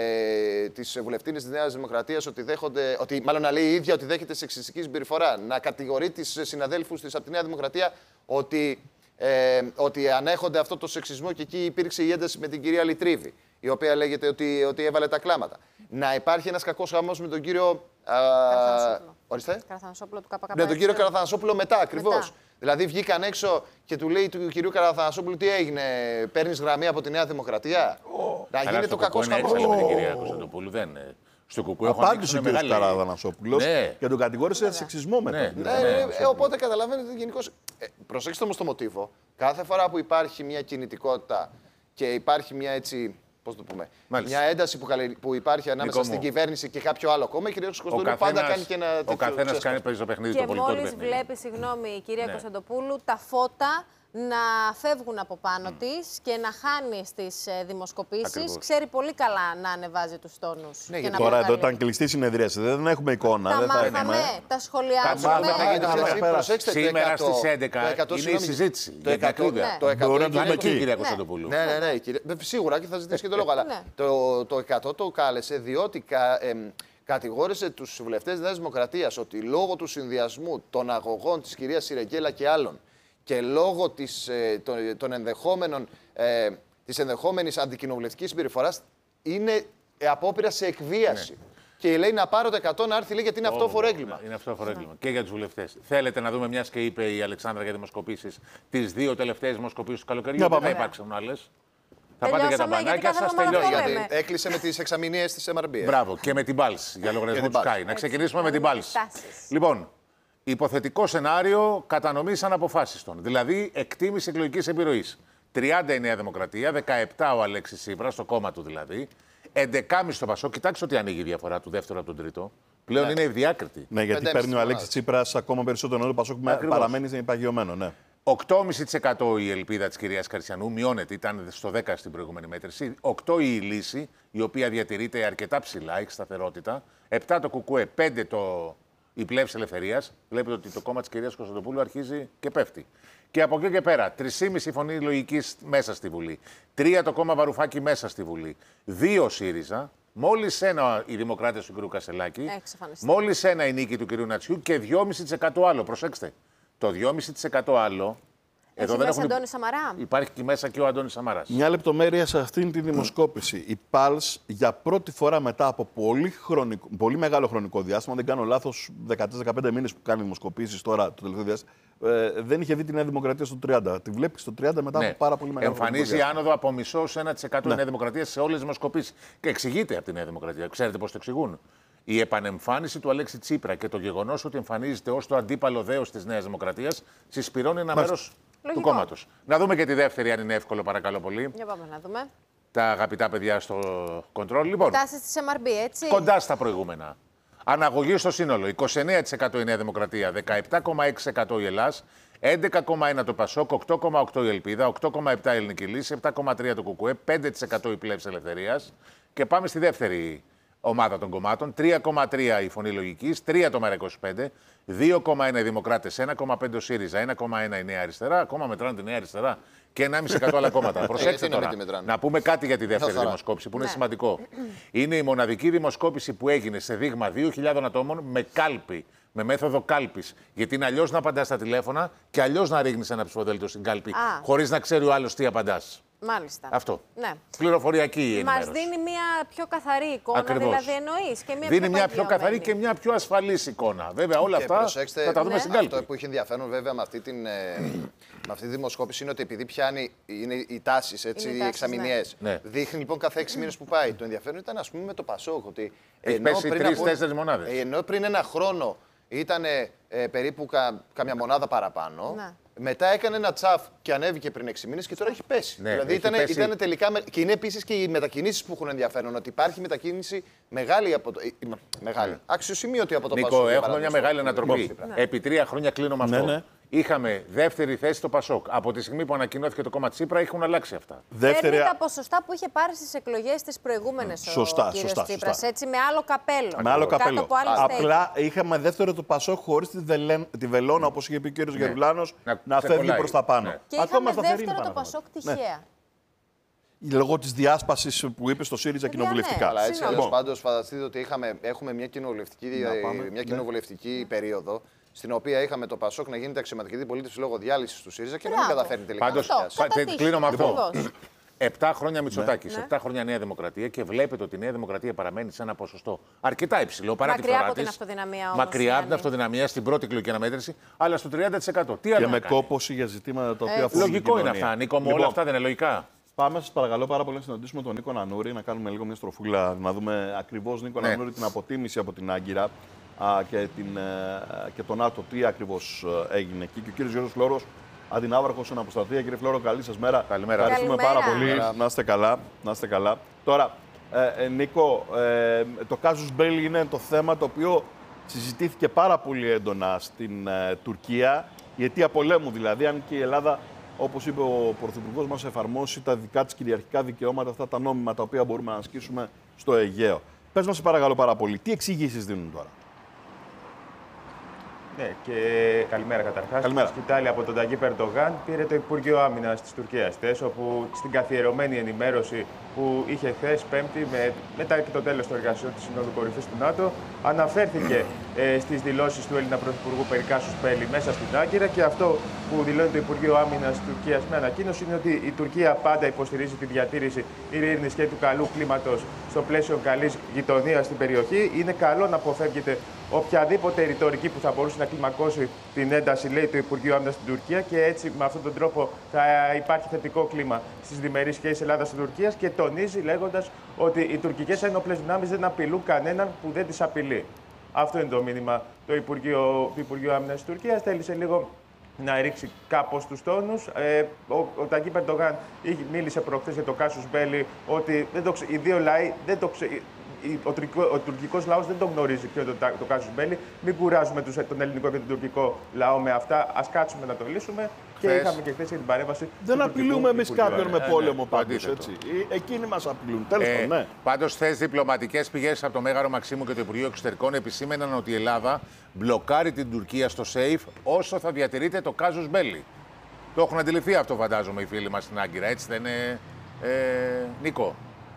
S4: Ε, τις βουλευτίνες της Νέας Δημοκρατίας ότι δέχονται, ότι, μάλλον να λέει η ίδια ότι δέχεται σεξιστική συμπεριφορά, να κατηγορεί τις συναδέλφους της από τη Νέα Δημοκρατία ότι, ε, ότι ανέχονται αυτό το σεξισμό και εκεί υπήρξε η ένταση με την κυρία Λιτρίδη, η οποία λέγεται ότι, ότι έβαλε τα κλάματα. Να υπάρχει ένας κακός χαμός με τον κύριο
S1: Καραθανσόπουλο.
S4: Ορίστε.
S1: Καραθανσόπουλο του ΚΚΕ.
S4: Ναι, τον κύριο Καραθανσόπουλο μετά, ακριβώς. Δηλαδή βγήκαν έξω και του λέει του κυρίου Καραθανσόπουλου τι έγινε, παίρνεις γραμμή από τη Νέα Δημοκρατία. Oh. Να γίνει το κακό χαμός.
S3: Δεν είναι κυρία Κωνσταντοπούλου, δεν είναι. Στο κουκού έχω
S2: απάντησε ο κύριος Καραθανσόπουλος ναι. και τον κατηγόρησε για σεξισμό μετά.
S4: Ναι, ναι, ναι, ναι, οπότε καταλαβαίνετε γενικώς. Ε, προσέξτε όμως το μοτίβο. Κάθε φορά που υπάρχει μια κινητικότητα και υπάρχει μια έτσι. Πώς το πούμε. Μάλιστα. Μια ένταση που, καλε... που υπάρχει ανάμεσα Νίκο στην μου. κυβέρνηση και κάποιο άλλο κόμμα, η κυρία Κωνσταντοπούλου πάντα κάνει και ένα τέτοιο.
S3: Ο καθένας κάνει παίζει το παιχνίδι
S1: και
S3: το πολιτικό.
S1: Και μόλις βλέπει, συγγνώμη, η κυρία ναι. Κωνσταντοπούλου, τα φώτα να φεύγουν από πάνω mm. της και να χάνει στις δημοσκοπήσεις. Ξέρει πολύ καλά να ανεβάζει τους τόνους.
S2: Ναι, και να τώρα εδώ ήταν κλειστή συνεδρίαση, δεν έχουμε εικόνα.
S1: Τα
S2: δεν
S1: μάθαμε,
S2: θα έχουμε.
S1: τα σχολιάζουμε.
S3: Προσέξτε, σήμερα στις έντεκα είναι η συζήτηση. Το εκατό.
S2: Μπορεί να δούμε εκεί.
S3: Κυρία Κωνσταντοπούλου.
S4: Ναι, ναι, ναι. Σίγουρα και θα ζητήσει και το λόγο. Αλλά το εκατό το κάλεσε διότι κατηγόρησε τους βουλευτές της Νέας Δημοκρατίας ότι λόγω του συνδυασμού των αγωγών της κυρίας Σιρεγγέλα και άλλων και λόγω της, ε, των, των ενδεχόμενων, ε, της ενδεχόμενης αντικοινοβουλευτικής συμπεριφοράς είναι απόπειρα σε εκβίαση. Ναι. Και λέει να πάρω το εκατό να έρθει λέει, γιατί είναι oh, αυτόφορο έγκλημα.
S3: Είναι αυτόφορο έγκλημα. Και για τους βουλευτές. Θέλετε να δούμε, μιας και είπε η Αλεξάνδρα για δημοσκοπήσεις, τις δύο τελευταίες δημοσκοπήσεις του καλοκαιριού. Δεν θα υπάρξουν άλλες. Θα πάτε για τα μπανάκια σας, τελειώνει.
S4: Έκλεισε με τις εξαμηνίες της εμ αρ μπι.
S3: Μπράβο, και με την Πάλς για λογαριασμό του Sky. Να ξεκινήσουμε με την Πάλς. Λοιπόν. Υποθετικό σενάριο κατανομής αναποφάσιστων. Δηλαδή εκτίμηση εκλογικής επιρροής. τριάντα η Νέα Δημοκρατία, δεκαεπτά ο Αλέξης Τσίπρας, στο κόμμα του δηλαδή. έντεκα κόμμα πέντε το Πασόκ. Κοιτάξτε ότι ανοίγει η διαφορά του δεύτερου από τον τρίτο. Πλέον
S4: Ναι.
S3: είναι ευδιάκριτη.
S2: Ναι, γιατί
S4: Πεντέμιση
S2: παίρνει ο
S4: μονάδες.
S2: Αλέξης Τσίπρας ακόμα περισσότερο, ενώ το Πασόκ
S3: Ακριβώς.
S2: παραμένει παγιωμένο. Ναι.
S3: οκτώ κόμμα πέντε τοις εκατό η ελπίδα της κυρίας Καρσιανού, μειώνεται, ήταν στο δέκα στην προηγούμενη μέτρηση. οκτώ η λύση, η οποία διατηρείται αρκετά ψηλά, έχει σταθερότητα. επτά το Κουκουέ, πέντε το η Πλεύση Ελευθερίας. Βλέπετε ότι το κόμμα της κυρίας Κωνσταντοπούλου αρχίζει και πέφτει. Και από εκεί και πέρα, τρία κόμμα πέντε η Φωνή Λογικής μέσα στη Βουλή. τρία το κόμμα Βαρουφάκη μέσα στη Βουλή. δύο ΣΥΡΙΖΑ. Μόλις ένα οι Δημοκράτες του κ. Κασελάκη. Μόλις ένα η νίκη του κ. Νατσιού και δύο κόμμα πέντε τοις εκατό άλλο. Προσέξτε. Το δύο κόμμα πέντε τοις εκατό άλλο.
S1: Έχει μέσα έχουν... Αντώνη Σαμαρά.
S3: Υπάρχει και μέσα και ο Αντώνης Σαμαράς.
S2: Μια λεπτομέρεια σε αυτήν τη δημοσκόπηση. Η Pulse για πρώτη φορά μετά από πολύ, χρονικό, πολύ μεγάλο χρονικό διάστημα, δεν κάνω λάθος, δεκατέσσερα δεκαπέντε μήνες που κάνει δημοσκοπήσεις τώρα το τελευταίο διάστημα, ε, δεν είχε δει τη Νέα Δημοκρατία στο τριάντα. Τη βλέπει στο τριάντα μετά
S3: ναι.
S2: από πάρα πολύ μεγάλο χρονικό διάστημα.
S3: Εμφανίζει άνοδο από μισό σε ένα τοις εκατό
S2: Ναι.
S3: η Νέα Δημοκρατία σε όλες τις δημοσκοπήσεις. Και εξηγείται από τη Νέα Δημοκρατία. Ξέρετε πώς το εξηγούν. Η επανεμφάνιση του Αλέξη Τσίπρα και το γεγονός ότι εμφανίζεται ως το αντίπαλο δέος της Νέας Δημοκρατίας συσπηρώνει ένα μέρος του κόμματος. Να δούμε και τη δεύτερη, αν είναι εύκολο, παρακαλώ πολύ.
S1: Για πάμε να δούμε.
S3: Τα αγαπητά παιδιά στο κοντρόλ. Λοιπόν,
S1: τάσεις της εμ αρ μπι, έτσι.
S3: Κοντά στα προηγούμενα. Αναγωγή στο σύνολο. είκοσι εννέα τοις εκατό η Νέα Δημοκρατία, δεκαεπτά κόμμα έξι τοις εκατό η Ελλάς, έντεκα κόμμα ένα τοις εκατό το Πασόκ, οκτώ κόμμα οκτώ τοις εκατό η Ελπίδα, οκτώ κόμμα επτά τοις εκατό η Ελληνική Λύση, επτά κόμμα τρία τοις εκατό το Κουκουέ, πέντε τοις εκατό η Πλεύση Ελευθερίας. Και πάμε στη δεύτερη ομάδα των κομμάτων. τρία κόμμα τρία η Φωνή Λογικής, τρία το ΜΕΡΑ είκοσι πέντε, δύο κόμμα ένα οι Δημοκράτες, ένα κόμμα πέντε ο ΣΥΡΙΖΑ, ένα κόμμα ένα η Νέα Αριστερά. Ακόμα μετράνε τη Νέα Αριστερά και ένα κόμμα πέντε τοις εκατό άλλα κόμματα. Προσέξτε τώρα. Να πούμε κάτι για τη δεύτερη δημοσκόπηση που είναι
S1: ναι.
S3: σημαντικό. Είναι η μοναδική δημοσκόπηση που έγινε σε δείγμα δύο χιλιάδων ατόμων με κάλπη. Με μέθοδο κάλπης. Γιατί είναι αλλιώς να απαντάς στα τηλέφωνα και αλλιώς να ρίχνεις ένα ψηφοδέλτιο στην κάλπη. Χωρίς να ξέρει ο άλλος τι απαντάς.
S1: Μάλιστα.
S3: Αυτό.
S1: Ναι.
S3: Πληροφοριακή η ενημέρωση.
S1: Μας δίνει μια πιο καθαρή εικόνα,
S3: Ακριβώς.
S1: δηλαδή εννοείς. Και μια
S3: δίνει
S1: πιο
S3: μια πιο καθαρή και μια πιο ασφαλής εικόνα. Βέβαια, όλα
S4: και
S3: αυτά
S4: προσέξτε,
S3: θα τα δούμε
S1: ναι.
S3: στην κάλπη.
S4: Αυτό που έχει ενδιαφέρον βέβαια με αυτή, την, ε, με αυτή τη δημοσκόπηση είναι ότι επειδή πιάνει είναι οι τάσεις, έτσι, οι εξαμηνιαίες.
S3: Ναι. Ναι.
S4: Δείχνει λοιπόν κάθε έξι μήνες που πάει. Το ενδιαφέρον ήταν, ας πούμε, με το Πασόκ. Ότι
S3: Έχει πέσει τρεις-τέσσερις μονάδες.
S4: Ενώ πριν ένα χρόνο ήταν ε, περίπου κα, καμιά μονάδα παραπάνω.
S1: Ναι.
S4: Μετά έκανε ένα τσαφ και ανέβηκε πριν έξι μήνες και τώρα έχει πέσει.
S3: Ναι,
S4: δηλαδή
S3: έχει
S4: ήταν,
S3: πέσει.
S4: ήταν τελικά. Και είναι επίσης και οι μετακινήσεις που έχουν ενδιαφέρον. Ότι υπάρχει μετακίνηση μεγάλη από το. Ε, μεγάλη.
S3: Ναι.
S4: Αξιοσημείωτη από το
S3: Νίκο,
S4: Πασόκ.
S3: έχουμε μια μεγάλη ανατροπή.
S1: Ναι.
S3: Επί τρία χρόνια κλείνω με αυτό.
S2: Ναι, ναι.
S3: Είχαμε δεύτερη θέση το Πασόκ. Από τη στιγμή που ανακοινώθηκε το κόμμα Τσίπρα έχουν αλλάξει αυτά.
S2: Δεύτερη...
S1: Παίρνει τα ποσοστά που είχε πάρει στις εκλογές τις προηγούμενες
S2: Σωστά,
S1: ο κύριος
S2: σωστά,
S1: Τσίπρας,
S2: σωστά.
S1: έτσι, με άλλο καπέλο.
S2: Με άλλο
S1: Κάτω
S2: καπέλο.
S1: από άλλη στέγη.
S2: Απλά είχαμε δεύτερο το Πασόκ χωρίς τη, βελέ... τη βελόνα, όπως είχε πει ο κύριος
S3: Ναι.
S2: Γερουλάνος,
S3: Να
S2: να, φεύγει
S3: ξεκολλάει.
S2: προς τα πάνω.
S3: Ναι.
S1: Και
S2: Ακόμα
S1: είχαμε
S2: σταθερή
S1: δεύτερο
S2: είναι
S1: το
S2: πάνω.
S1: Πασόκ
S2: Ναι.
S1: τυχαία.
S2: Λόγω της διάσπασης που είπε στο ΣΥΡΙΖΑ
S1: Παιδιά,
S2: κοινοβουλευτικά.
S1: ναι.
S4: Αλλά έτσι
S1: Συγγνώμη.
S4: αλλιώς πάντως φανταστείτε ότι είχαμε, έχουμε μια κοινοβουλευτική,
S2: πάμε.
S4: μια κοινοβουλευτική περίοδο στην οποία είχαμε το Πασόκ να γίνεται αξιωματική αντιπολίτευση λόγω διάλυσης του ΣΥΡΙΖΑ και να μην
S1: Μπράβο.
S4: καταφέρνει τελικά.
S3: Πάντως,
S4: να
S1: Αυτό,
S4: πιάσει.
S1: κατά
S3: πα-
S1: τύχη.
S3: κλείνω με αυτό.
S1: Ακριβώς.
S3: Επτά χρόνια Μητσοτάκης,
S1: Ναι.
S3: επτά χρόνια Νέα Δημοκρατία και βλέπετε ότι η Νέα Δημοκρατία παραμένει σε ένα ποσοστό αρκετά υψηλό παρά
S1: Μακριά
S3: τη φθορά
S1: από την
S3: της.
S1: αυτοδυναμία όμως,
S3: Μακριά από την
S1: Γιάννη.
S3: αυτοδυναμία στην πρώτη εκλογική αναμέτρηση, αλλά στο τριάντα τοις εκατό. Τι άλλο
S2: Και
S3: να
S2: με
S3: κάνει.
S2: κόπωση για ζητήματα τα οποία
S1: Έτσι.
S2: αφορούν την
S3: Λογικό είναι
S2: κοινωνία.
S3: αυτά, Νίκο μου,
S2: Λοιπόν,
S3: όλα αυτά δεν είναι λογικά.
S2: Πάμε, σας παρακαλώ πάρα πολύ, να συναντήσουμε τον Νίκο Νανούρη, να κάνουμε λίγο μια στροφούλα, να δούμε ακριβώς, Νίκο
S3: Ναι.
S2: Νανούρη, την αποτίμηση από την Άγκυρα α, και, την, ε, και τον ΝΑΤΟ, τι ακριβώς ε, έγινε εκεί. Και ο κύριος Γιώργος Φλόρος, αντινάβαρχος στην Αποστρατεία. Κύριε Φλόρο, καλή σας μέρα.
S3: Καλημέρα.
S2: Ευχαριστούμε
S1: Καλημέρα.
S2: πάρα πολύ.
S4: Καλημέρα.
S2: Να είστε καλά. Να είστε καλά. Τώρα, ε, ε, Νίκο, ε, το casus belli είναι το θέμα το οποίο συζητήθηκε πάρα πολύ έντονα στην ε, Τουρκία. Η αιτία πολέμου δηλαδή, αν και η Ελλάδα, όπως είπε ο Πρωθυπουργός μας, εφαρμόσει τα δικά της κυριαρχικά δικαιώματα, αυτά τα νόμιμα τα οποία μπορούμε να ασκήσουμε στο Αιγαίο. Πες μας, σε παρακαλώ πάρα πολύ, τι εξηγήσεις δίνουν τώρα?
S5: Ναι, και καλημέρα καταρχάς.
S2: Καλημέρα.
S5: Η σκητάλη από τον Ταγί Περντογάν πήρε το Υπουργείο Άμυνας της Τουρκίας χθες, όπου στην καθιερωμένη ενημέρωση που είχε χθες Πέμπτη, με, μετά και το τέλος των εργασιών της Συνόδου Κορυφής του ΝΑΤΟ, αναφέρθηκε ε, στις δηλώσεις του Έλληνα Πρωθυπουργού Περικάσου Σπέλη μέσα στην Άγκυρα, και αυτό που δηλώνει το Υπουργείο Άμυνας της Τουρκίας με ανακοίνωση είναι ότι η Τουρκία πάντα υποστηρίζει τη διατήρηση ειρήνης και του καλού κλίματος στο πλαίσιο καλής γειτονίας στην περιοχή. Είναι καλό να αποφεύγεται οποιαδήποτε ρητορική που θα μπορούσε να κλιμακώσει την ένταση, λέει το Υπουργείο Άμυνας στην Τουρκία, και έτσι με αυτόν τον τρόπο θα υπάρχει θετικό κλίμα στις διμερείς σχέσεις Ελλάδας-Τουρκίας, και τονίζει λέγοντας ότι οι τουρκικές ένοπλες δυνάμεις δεν απειλούν κανέναν που δεν τις απειλεί. Αυτό είναι το μήνυμα το Υπουργείο, του Υπουργείου Άμυνας της Τουρκίας. Θέλησε λίγο να ρίξει κάπως τους τόνους. Ε, ο ο Ταγί Περντογάν μίλησε προχθές για το casus belli, ότι δεν το, ξε- οι δύο λαοί δεν το, ξε, ο, ο τουρκικός λαός δεν τον γνωρίζει ποιο είναι το, το casus belli. Μην κουράζουμε τους, τον ελληνικό και τον τουρκικό λαό με αυτά. Ας κάτσουμε να το λύσουμε. Και
S3: Θες.
S5: είχαμε και χθες την παρέμβαση.
S2: Δεν απειλούμε εμείς κάποιον με πόλεμο πάντως,
S3: αντίθετο.
S2: έτσι. Εκείνοι μας απειλούν. Τέλος
S3: Ε,
S2: πάντων, ναι.
S3: Πάντως, χθες διπλωματικές πηγές από το Μέγαρο Μαξίμου και το Υπουργείο Εξωτερικών επισήμεναν ότι η Ελλάδα μπλοκάρει την Τουρκία στο ΣΕΙΦ όσο θα διατηρείται το casus belli. Το έχουν αντιληφθεί αυτό, φαντάζομαι, οι φίλοι μας στην Άγκυρα, έτσι δεν είναι, ε, Νίκο?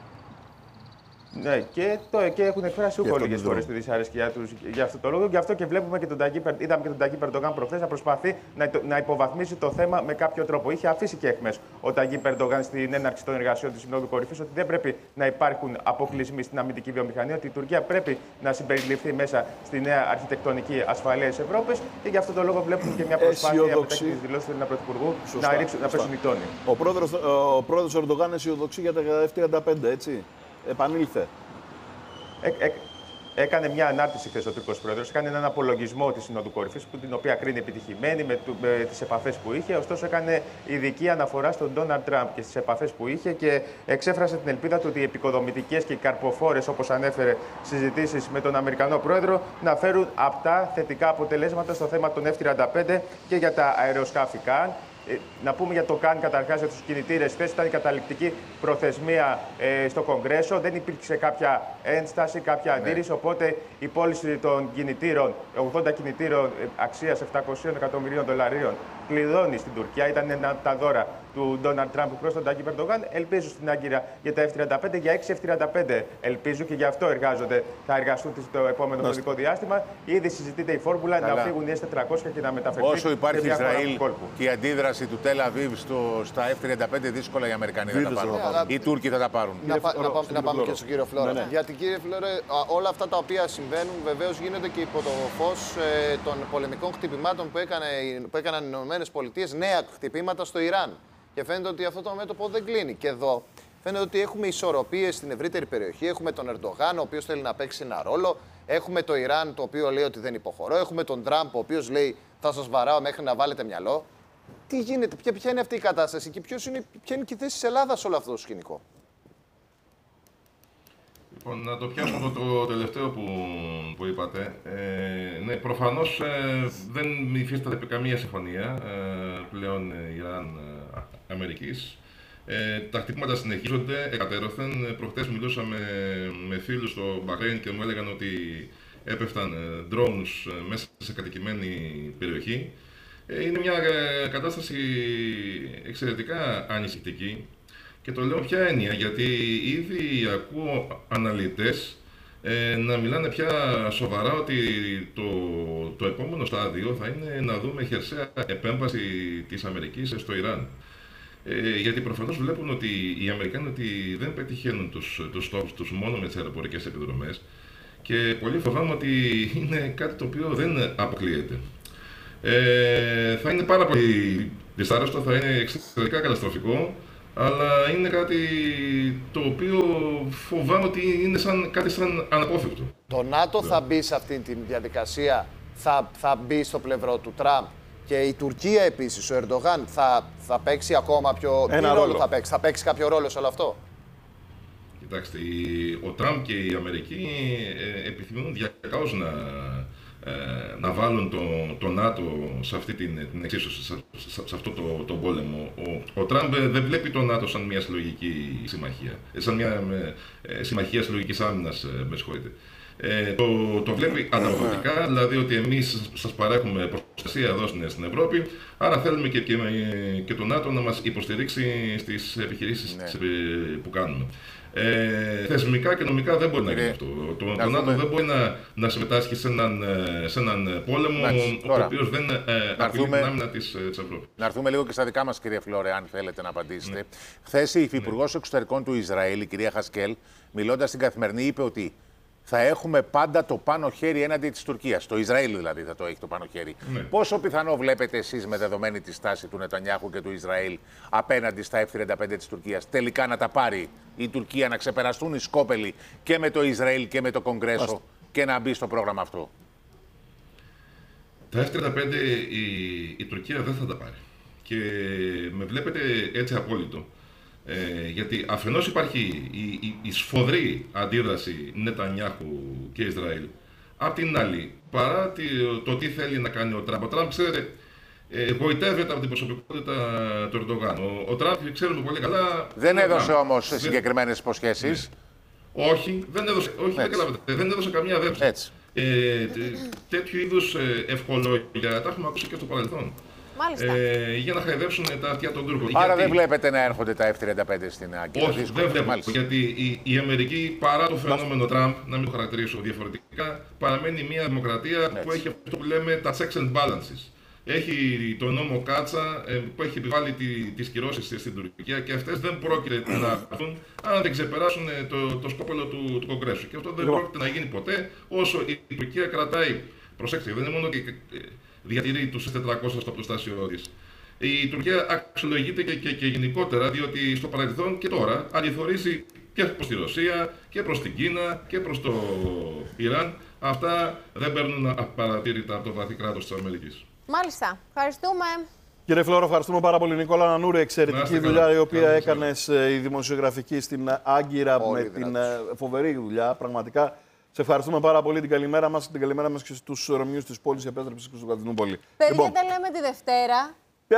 S5: Ναι, και, το, και έχουν εκφράσει ούκο λίγες
S2: τον
S5: φορές τη δυσαρέσκειά τους για αυτό το λόγο. Γι' αυτό και βλέπουμε και τον Ταγί, είδαμε και τον Ταγί Περντογάν προχθές να προσπαθεί να, να υποβαθμίσει το θέμα με κάποιο τρόπο. Είχε αφήσει και εχμές ο Ταγί Περντογάν στην έναρξη των εργασιών της Συνόδου Κορυφής ότι δεν πρέπει να υπάρχουν αποκλεισμοί στην αμυντική βιομηχανία, ότι η Τουρκία πρέπει να συμπεριληφθεί μέσα στη νέα αρχιτεκτονική ασφαλεία της Ευρώπης. Και γι' αυτό το λόγο βλέπουμε και μια προσπάθεια μετά τις δηλώσεις του Πρωθυπουργού να, ρίξουν, να πέσουν οι τόνοι.
S2: Ο πρόεδρος, ο πρόεδρος Ερντογάν αισιοδοξεί για τα εφ τριάντα πέντε, έτσι. Επανήλθε.
S5: Ε, ε, έκανε μια ανάρτηση χθες ο Τούρκος Πρόεδρος, έκανε έναν απολογισμό της Συνόδου Κορυφής, την οποία κρίνει επιτυχημένη με, με τις επαφές που είχε. Ωστόσο, έκανε ειδική αναφορά στον Ντόναλντ Τραμπ και στις επαφές που είχε και εξέφρασε την ελπίδα του ότι οι επικοδομητικές και οι καρποφόρες, όπως ανέφερε, συζητήσεις με τον Αμερικανό Πρόεδρο να φέρουν απτά θετικά αποτελέσματα στο θέμα των εφ τριάντα πέντε και για τα αεροσκάφη Καν. Ε, να πούμε για το ΚΑΝ καταρχάς για τους κινητήρες. Χθες ήταν η καταληκτική προθεσμία ε, στο Κογκρέσο. Δεν υπήρξε κάποια ένσταση, κάποια αντίρρηση. Ναι. Οπότε η πώληση των κινητήρων, ογδόντα κινητήρων ε, αξίας επτακόσια εκατομμυρίων δολαρίων, κλειδώνει στην Τουρκία. Ήταν ένα από τα δώρα του Ντόναλντ Τραμπ προς τον Ταγί Περντογάν. Ελπίζω στην Άγκυρα για τα εφ τριάντα πέντε, για έξι εφ τριάντα πέντε ελπίζω και γι' αυτό εργάζονται, θα εργαστούν το επόμενο χρονικό διάστημα. Ήδη συζητείται η φόρμουλα να φύγουν οι ες τετρακόσια και να μεταφερθεί.
S3: Όσο υπάρχει Ισραήλ και η αντίδραση του Τελ Αβίβ στα εφ τριάντα πέντε, δύσκολα οι Αμερικανοί θα τα πάρουν. Οι Τούρκοι θα τα πάρουν.
S4: Να, πα, να, πάμε, να πάμε και στον κύριο Φλόρα. Ναι, ναι. Γιατί κύριε Φλόρα, όλα αυτά τα οποία συμβαίνουν βεβαίως γίνονται και υπό το φως ε, των πολεμικών χτυπημάτων που, έκανε, που έκαναν οι Ηνωμένες Πολιτείες, νέα χτυπήματα στο Ιράν. Και φαίνεται ότι αυτό το μέτωπο δεν κλείνει. Και εδώ φαίνεται ότι έχουμε ισορροπίες στην ευρύτερη περιοχή. Έχουμε τον Ερντογάν, ο οποίος θέλει να παίξει ένα ρόλο. Έχουμε το Ιράν, το οποίο λέει ότι δεν υποχωρώ. Έχουμε τον Τραμπ, ο οποίος λέει θα σας βαράω μέχρι να βάλετε μυαλό. Τι γίνεται, ποια, ποια είναι αυτή η κατάσταση και ποιος είναι, ποια είναι και η θέση της Ελλάδας σε όλο αυτό το σκηνικό?
S6: Λοιπόν, να το πιάσω από το τελευταίο που, που είπατε. Ε, ναι, προφανώς ε, δεν υφίσταται καμία συμφωνία ε, πλέον Ιράν-Αμερικής. Ε, τα χτυπήματα συνεχίζονται εκατέρωθεν. Προχτές μιλούσαμε με φίλους στο Μπαχρέιν και μου έλεγαν ότι έπεφταν drones μέσα σε κατοικημένη περιοχή. Ε, είναι μια κατάσταση εξαιρετικά ανησυχητική. Και το λέω ποια έννοια, γιατί ήδη ακούω αναλυτές ε, να μιλάνε πια σοβαρά ότι το, το επόμενο στάδιο θα είναι να δούμε χερσαία επέμβαση της Αμερικής στο Ιράν. Ε, γιατί προφανώς βλέπουν ότι οι Αμερικάνοι ότι δεν πετυχαίνουν τους, τους στόχους τους μόνο με τις αεροπορικές επιδρομές και πολύ φοβάμαι ότι είναι κάτι το οποίο δεν αποκλείεται. Ε, θα είναι πάρα πολύ δυσάρεστο, θα είναι εξαιρετικά καταστροφικό. Αλλά είναι κάτι το οποίο φοβάμαι ότι είναι σαν, κάτι σαν αναπόφευκτο.
S4: Το ΝΑΤΟ θα μπει σε αυτή τη διαδικασία, θα, θα μπει στο πλευρό του Τραμπ και η Τουρκία επίσης, ο Ερντογάν θα, θα παίξει ακόμα πιο...
S2: Ένα
S4: Τι ρόλο
S2: ρόλο
S4: θα παίξει, θα παίξει κάποιο ρόλο σε όλο αυτό?
S6: Κοιτάξτε, ο Τραμπ και η Αμερική ε, επιθυμούν διακάως να, ε, να βάλουν το, το ΝΑΤΟ σε αυτή την, την εξίσωση, σε, σε, σε αυτό το, το πόλεμο. Ο, ο Τραμπ δεν βλέπει το ΝΑΤΟ σαν μια συλλογική συμμαχία, σαν μια ε, συμμαχία συλλογικής άμυνας, ε, με συγχωρείτε. Ε, το, το βλέπει ανταγωνιστικά, δηλαδή ότι εμείς σας παρέχουμε προστασία εδώ στην Ευρώπη, άρα θέλουμε και, και, και το ΝΑΤΟ να μας υποστηρίξει στις επιχειρήσεις ναι. που κάνουμε. Ε, θεσμικά και νομικά δεν μπορεί να γίνει αυτό. Το, το ΝΑΤΟ δεν μπορεί να, να συμμετάσχει σε έναν, σε έναν πόλεμο ο οποίος δεν ε, απειλεί την άμυνα της, της Ευρώπης.
S3: Να έρθουμε λίγο και στα δικά μας, κύριε Φλόρε, αν θέλετε να απαντήσετε. Ναι. Χθες η Υφυπουργός ναι. Εξωτερικών του Ισραήλ, η κυρία Χασκέλ, μιλώντας στην Καθημερινή, είπε ότι θα έχουμε πάντα το πάνω χέρι έναντι της Τουρκίας. Το Ισραήλ δηλαδή θα το έχει το πάνω χέρι. Ναι. Πόσο πιθανό βλέπετε εσείς, με δεδομένη τη στάση του Νετανιάχου και του Ισραήλ απέναντι στα εφ τριάντα πέντε της Τουρκίας, τελικά να τα πάρει η Τουρκία, να ξεπεραστούν οι σκόπελοι και με το Ισραήλ και με το Κογκρέσο Άστε. και να μπει στο πρόγραμμα αυτό?
S6: Τα εφ τριάντα πέντε η, η Τουρκία δεν θα τα πάρει. Και με βλέπετε έτσι απόλυτο. Ε, γιατί αφενός υπάρχει η, η, η σφοδρή αντίδραση Νετανιάχου και Ισραήλ. Απ' την άλλη, παρά το, το τι θέλει να κάνει ο Τραμπ, ο Τραμπ, ξέρετε, ε, γοητεύεται από την προσωπικότητα του Ερντογάν. Ο, ο Τραμπ, ξέρουμε πολύ καλά.
S3: Δεν έδωσε όμως συγκεκριμένες υποσχέσεις.
S6: Ναι. Όχι, δεν έδωσε, όχι δεν, δεν έδωσε καμία δέσμευση. Ε, τέτοιου είδους ευχολόγια τα έχουμε ακούσει και στο παρελθόν. Ε, για να χαϊδεύσουν τα αυτιά των Τούρκων.
S3: Άρα γιατί... δεν βλέπετε να έρχονται τα εφ τριάντα πέντε στην Άγκυρα.
S6: Όχι, δεν βλέπω. Μάλιστα. Γιατί η, η Αμερική, παρά το φαινόμενο Τραμπ, να μην το χαρακτηρίσω διαφορετικά, παραμένει μια δημοκρατία έτσι, που έχει αυτό που λέμε τα checks and balances. Έχει τον νόμο Κάτσα ε, που έχει επιβάλει τι, τις κυρώσεις στην Τουρκία και αυτές δεν πρόκειται να έρθουν αν δεν ξεπεράσουν το, το σκόπελο του, του Κογκρέσου. Και αυτό δεν πρόκειται να γίνει ποτέ όσο η Τουρκία κρατάει. Προσέξτε, δεν είναι μόνο και διατηρεί τους ες τετρακόσια στο οπλοστάσιο της. Η Τουρκία αξιολογείται και, και, και γενικότερα, διότι στο παρελθόν και τώρα αντιθωρήσει και προς τη Ρωσία και προς την Κίνα και προς το Ιράν. Αυτά δεν παίρνουν απαρατήρητα από το βαθύ κράτος της Αμερικής.
S1: Μάλιστα. Ευχαριστούμε.
S2: Κύριε Φλόρο, ευχαριστούμε πάρα πολύ. Νικόλα Νανούρη, εξαιρετική δουλειά η οποία έκανε η δημοσιογραφική στην Άγκυρα με την φοβερή δουλειά. Πραγματικά. Σε ευχαριστούμε πάρα πολύ. Την καλημέρα μας, την καλημέρα μας και στους Ρωμιούς της πόλης. Επέστρεψε στην Κωνσταντινούπολη.
S1: Παιδιά, λοιπόν, τα λέμε τη Δευτέρα.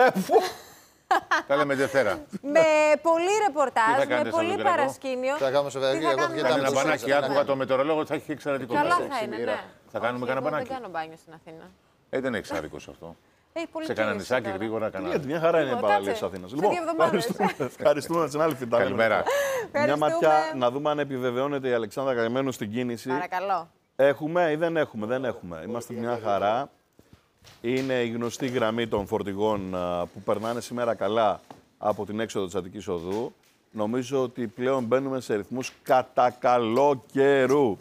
S3: Τα λέμε Δευτέρα.
S1: Με πολύ ρεπορτάζ, με πολύ παρασκήνιο.
S4: Θα κάνουμε σοβαρή. Εγώ θα
S3: κάνω ένα μπανάκι. Άκουγα το μετεωρολόγο, θα έχει εξαιρετικό.
S1: Καλά θα είναι, ναι.
S3: Θα κάνουμε κανένα μπανάκι.
S1: Δεν κάνω μπάνιο στην Αθήνα.
S3: Ε, δεν έχει άδικο αυτό.
S1: Hey,
S3: σε κανένα νησάκι γρήγορα κανένα.
S2: Γιατί μια χαρά είναι η παραλία της Αθήνας. Λοιπόν, ευχαριστούμε την άλλη φυτά.
S3: Καλημέρα.
S2: Μια ματιά να δούμε αν επιβεβαιώνεται η Αλεξάνδρα Καημένου στην κίνηση.
S1: Παρακαλώ.
S2: Έχουμε ή δεν έχουμε, δεν έχουμε. Είμαστε μια χαρά. Είναι η γνωστή γραμμή των φορτηγών που περνάνε σήμερα καλά από την έξοδο της Αττικής Οδού. Νομίζω ότι πλέον μπαίνουμε σε ρυθμούς κατά καλό καιρού.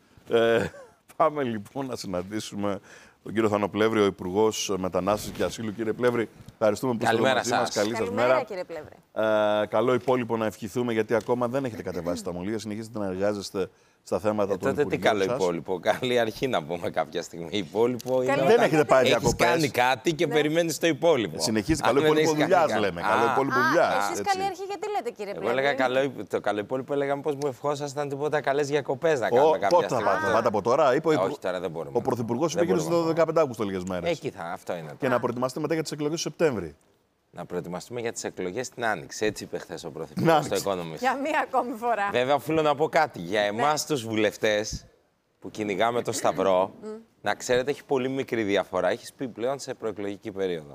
S2: Ε, πάμε λοιπόν να συναντήσουμε τον κύριο Θάνο Πλεύρη, ο Υπουργός Μετανάστευσης και Ασύλου. Κύριε Πλεύρη, ευχαριστούμε που είστε μαζί μας. Καλή σας μέρα.
S1: Κύριε Πλεύρη.
S2: Ε, καλό υπόλοιπο να ευχηθούμε, γιατί ακόμα δεν έχετε κατεβάσει τα μολύβια. Συνεχίζετε να εργάζεστε στα θέματα ε, των
S7: τότε τι καλό σας. Υπόλοιπο. Καλή αρχή να πούμε κάποια στιγμή. Υπόλοιπο είναι.
S2: Δεν έχετε πάει διακοπές.
S7: Έχεις κάνει κάτι και ναι. περιμένεις το υπόλοιπο.
S2: Συνεχίζει καλό υπόλοιπο δουλειά, λέμε. Α, καλό υπόλοιπο δουλειά.
S1: Εσείς καλή αρχή, γιατί λέτε, κύριε Πλεύρη.
S7: Εγώ έλεγα καλό, το καλό υπόλοιπο, έλεγα πως μου ευχόσασταν τίποτα καλές διακοπές να κάνουμε κάποια
S2: στιγμή. Πότε θα πάτε από τώρα, είπε
S7: όχι, τώρα δεν μπορούμε.
S2: Ο Πρωθυπουργός είπε γύρω στο δεκαπέντε Αυγούστου λίγες μέρες.
S7: Εκεί θα, αυτό είναι.
S2: Και να προετοιμαστείτε μετά για τις εκλογές του Σεπτέμβρη.
S7: Να προετοιμαστούμε για τις εκλογές στην Άνοιξη. Έτσι είπε χθες ο Πρωθυπουργός στο Economist.
S1: Για μία ακόμη φορά.
S7: Βέβαια, οφείλω να πω κάτι. Για εμάς τους βουλευτές που κυνηγάμε το Σταυρό, mm. να ξέρετε, έχει πολύ μικρή διαφορά. Έχεις πει πλέον σε προεκλογική περίοδο.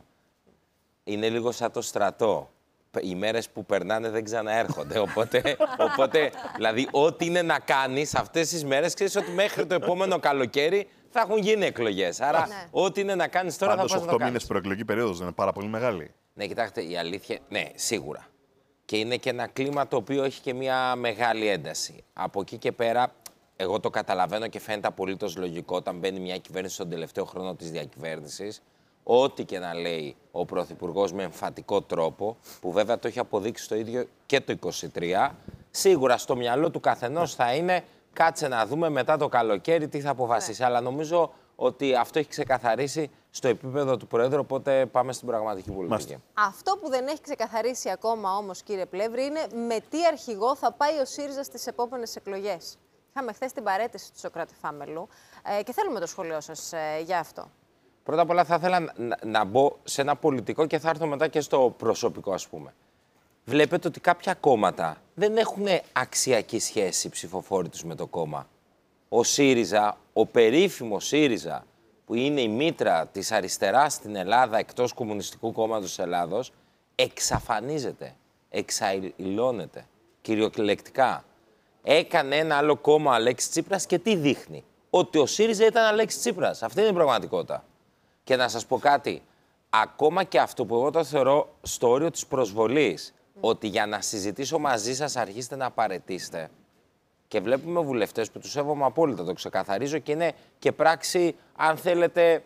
S7: Είναι λίγο σαν το στρατό. Οι μέρες που περνάνε δεν ξαναέρχονται. Οπότε, οπότε δηλαδή, ό,τι είναι να κάνεις αυτές τις μέρες, ξέρεις ότι μέχρι το επόμενο καλοκαίρι θα έχουν γίνει εκλογές. Άρα, ναι. ό,τι είναι να κάνεις τώρα
S2: πάντως,
S7: θα πας να το κάνεις.
S2: οκτώ μήνες προεκλογική περίοδος δεν είναι πάρα πολύ μεγάλη.
S7: Ναι, κοιτάξτε, η αλήθεια, ναι, σίγουρα. Και είναι και ένα κλίμα το οποίο έχει και μια μεγάλη ένταση. Από εκεί και πέρα, εγώ το καταλαβαίνω και φαίνεται απολύτως λογικό όταν μπαίνει μια κυβέρνηση στον τελευταίο χρόνο της διακυβέρνησης, ό,τι και να λέει ο Πρωθυπουργός με εμφατικό τρόπο, που βέβαια το έχει αποδείξει το ίδιο και το είκοσι τρία, σίγουρα στο μυαλό του καθενός θα είναι κάτσε να δούμε μετά το καλοκαίρι τι θα αποφασίσει. Ναι. Αλλά νομίζω ότι αυτό έχει ξεκαθαρίσει στο επίπεδο του Προέδρου, οπότε πάμε στην πραγματική πολιτική.
S1: Αυτό που δεν έχει ξεκαθαρίσει ακόμα όμως, κύριε Πλεύρη, είναι με τι αρχηγό θα πάει ο ΣΥΡΙΖΑ στις επόμενες εκλογές. Είχαμε χθες την παραίτηση του Σωκράτη Φάμελου ε, και θέλουμε το σχόλιο σας ε, για αυτό.
S7: Πρώτα απ' όλα θα ήθελα να, να, να μπω σε ένα πολιτικό και θα έρθω μετά και στο προσωπικό, ας πούμε. Βλέπετε ότι κάποια κόμματα δεν έχουν αξιακή σχέση οι ψηφοφόροι τους με το κόμμα. Ο ΣΥΡΙΖΑ, ο περίφημος ΣΥΡΙΖΑ, που είναι η μήτρα της αριστεράς στην Ελλάδα εκτός Κομμουνιστικού Κόμματος της Ελλάδος, εξαφανίζεται, εξαϊλώνεται, κυριολεκτικά. Έκανε ένα άλλο κόμμα Αλέξης Τσίπρας και τι δείχνει? Ότι ο ΣΥΡΙΖΑ ήταν Αλέξης Τσίπρας. Αυτή είναι η πραγματικότητα. Και να σας πω κάτι, ακόμα και αυτό που εγώ το θεωρώ στο όριο της προσβολής, mm. ότι για να συζητήσω μαζί σας αρχίστε να παραιτήσετε. Και βλέπουμε βουλευτές που τους σέβομαι απόλυτα, το ξεκαθαρίζω, και είναι και πράξη, αν θέλετε,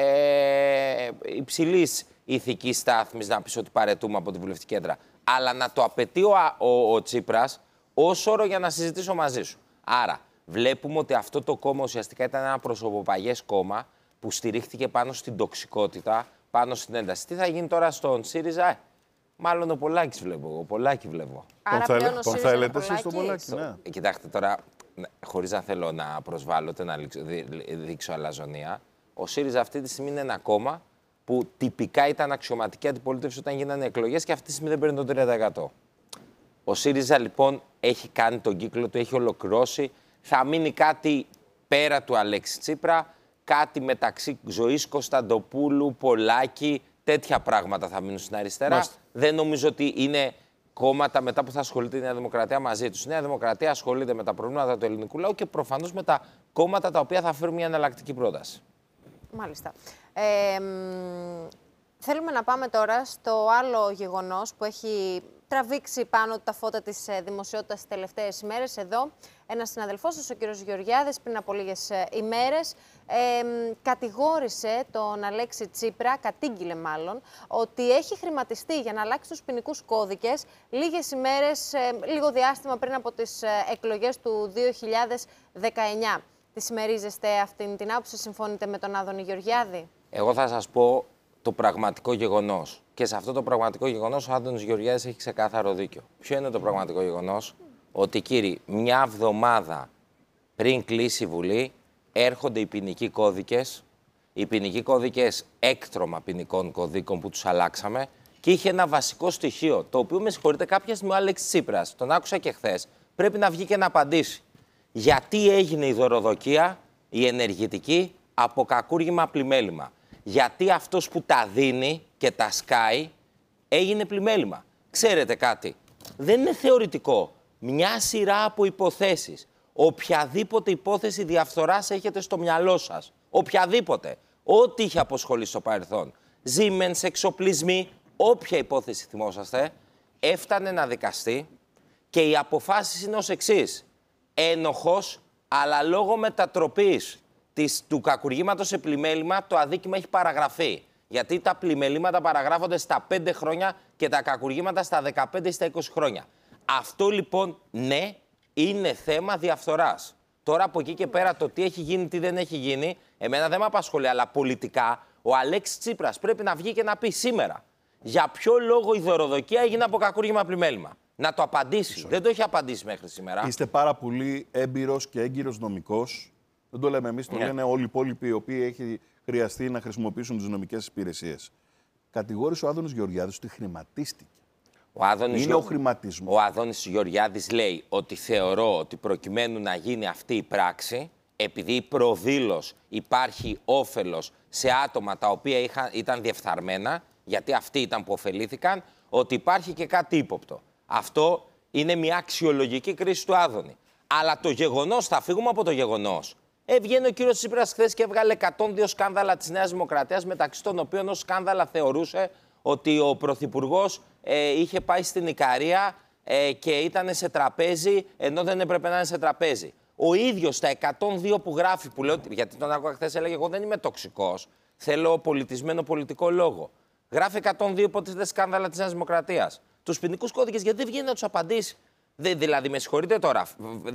S7: ε, υψηλής ηθικής στάθμης να πεις ότι παραιτούμε από τη βουλευτική έδρα. Αλλά να το απαιτεί ο, ο, ο Τσίπρας ως όρο για να συζητήσω μαζί σου. Άρα, βλέπουμε ότι αυτό το κόμμα ουσιαστικά ήταν ένα προσωποπαγές κόμμα που στηρίχθηκε πάνω στην τοξικότητα, πάνω στην ένταση. Τι θα γίνει τώρα στον ΣΥΡΙΖΑ? Μάλλον ο Πολάκης βλέπω. Ο Πολάκη βλέπω.
S1: Άρα
S2: τον
S1: πλέον ο
S2: τον
S1: ΣΥΡΙΖΑ
S2: θέλετε
S1: είναι
S2: εσείς τον
S1: Πολάκης.
S2: Πολάκη, ναι.
S7: Κοιτάξτε τώρα, χωρίς να θέλω να προσβάλλω, ούτε να δείξω αλαζονία, ο ΣΥΡΙΖΑ αυτή τη στιγμή είναι ένα κόμμα που τυπικά ήταν αξιωματική αντιπολίτευση όταν γίνανε εκλογές και αυτή τη στιγμή δεν παίρνει το τρία τοις εκατό. Ο ΣΥΡΙΖΑ λοιπόν έχει κάνει τον κύκλο του, έχει ολοκληρώσει. Θα μείνει κάτι πέρα του Αλέξη Τσίπρα, κάτι μεταξύ Ζωής Κωνσταντοπούλου, Πολάκη, τέτοια πράγματα θα μείνουν στην αριστερά.
S2: Μάλιστα.
S7: Δεν νομίζω ότι είναι κόμματα μετά που θα ασχολείται η Νέα Δημοκρατία μαζί τους. Η Νέα Δημοκρατία ασχολείται με τα προβλήματα του ελληνικού λαού και προφανώς με τα κόμματα τα οποία θα φέρουν μια εναλλακτική πρόταση.
S1: Μάλιστα. Ε, μ, θέλουμε να πάμε τώρα στο άλλο γεγονός που έχει τραβήξει πάνω τα φώτα της ε, δημοσιότητας τις τελευταίες ημέρες. Εδώ ένας συναδελφός σας, ο κύριος Γεωργιάδης, πριν από λίγες ε, ημέρες, ε, κατηγόρησε τον Αλέξη Τσίπρα, κατήγγειλε μάλλον, ότι έχει χρηματιστεί για να αλλάξει τους ποινικούς κώδικες λίγες ημέρες, ε, λίγο διάστημα πριν από τις ε, εκλογές του δύο χιλιάδες δεκαεννιά. Τη συμμερίζεστε αυτήν την άποψη, συμφωνείτε με τον Άδωνη Γεωργιάδη?
S7: Εγώ θα σας πω το πραγματικό γεγονός. Και σε αυτό το πραγματικό γεγονός ο Άδωνης Γεωργιάδης έχει ξεκάθαρο δίκιο. Ποιο είναι το πραγματικό γεγονός? Ότι, κύριοι, μια εβδομάδα πριν κλείσει η Βουλή έρχονται οι ποινικοί κώδικες, οι ποινικοί κώδικες έκτρωμα ποινικών κωδίκων που τους αλλάξαμε και είχε ένα βασικό στοιχείο, το οποίο, με συγχωρείτε, κάποια στιγμή ο Αλέξης Τσίπρας, τον άκουσα και χθες, πρέπει να βγει και να απαντήσει. Γιατί έγινε η δωροδοκία, η ενεργητική, από κακούργημα πλημέλημα? Γιατί αυτός που τα δίνει και τα σκάει έγινε πλημέλημα? Ξέρετε κάτι, δεν είναι θεωρητικό. Μια σειρά από υποθέσεις, οποιαδήποτε υπόθεση διαφθοράς έχετε στο μυαλό σας, οποιαδήποτε, ό,τι είχε αποσχολήσει στο παρελθόν, Siemens, εξοπλισμοί, όποια υπόθεση θυμόσαστε, έφτανε να δικαστεί και οι αποφάσεις είναι ως εξής. Ένοχος, αλλά λόγω μετατροπής της, του κακουργήματος σε πλημέλημα, το αδίκημα έχει παραγραφεί. Γιατί τα πλημελήματα παραγράφονται στα πέντε χρόνια και τα κακουργήματα στα δεκαπέντε ή στα είκοσι χρόνια. Αυτό λοιπόν, ναι, είναι θέμα διαφθοράς. Τώρα από εκεί και πέρα το τι έχει γίνει, τι δεν έχει γίνει, εμένα δεν με απασχολεί, αλλά πολιτικά ο Αλέξης Τσίπρας πρέπει να βγει και να πει σήμερα για ποιο λόγο η δωροδοκία έγινε από κακούργημα πλημέλημα. Να το απαντήσει. Sorry. Δεν το έχει απαντήσει μέχρι σήμερα.
S2: Είστε πάρα πολύ έμπειρος και έγκυρος νομικός. Δεν το λέμε εμείς, το
S7: Ναι.
S2: λένε όλοι οι υπόλοιποι οι οποίοι έχει χρειαστεί να χρησιμοποιήσουν τις νομικές υπηρεσίες. Κατηγόρησε ο Άδωνης Γεωργιάδης ότι χρηματίστηκε.
S7: Ο Άδωνης
S2: Είναι
S7: Γεω...
S2: ο χρηματισμός.
S7: Ο Άδωνης Γεωργιάδης λέει ότι θεωρώ ότι προκειμένου να γίνει αυτή η πράξη, επειδή προδήλως υπάρχει όφελος σε άτομα τα οποία είχαν, ήταν διεφθαρμένα, γιατί αυτοί ήταν που ωφελήθηκαν, ότι υπάρχει και κάτι ύποπτο. Αυτό είναι μια αξιολογική κρίση του Άδωνη. Αλλά το γεγονός, θα φύγουμε από το γεγονός. Έβγαινε ο κύριος Τσίπρας χθες και έβγαλε εκατόν δύο σκάνδαλα της Νέας Δημοκρατίας, μεταξύ των οποίων ως σκάνδαλα θεωρούσε ότι ο Πρωθυπουργός ε, είχε πάει στην Ικαρία ε, και ήταν σε τραπέζι, ενώ δεν έπρεπε να είναι σε τραπέζι. Ο ίδιος τα εκατόν δύο που γράφει, που λέω, γιατί τον άκουγα χθες, έλεγε: εγώ δεν είμαι τοξικός, θέλω πολιτισμένο πολιτικό λόγο. Γράφει εκατόν δύο υποτίθεται σκάνδαλα της Νέας Δημοκρατίας. Τους ποινικούς κώδικες, γιατί δεν βγαίνει να τους απαντήσει? Δε, δηλαδή, με συγχωρείτε τώρα,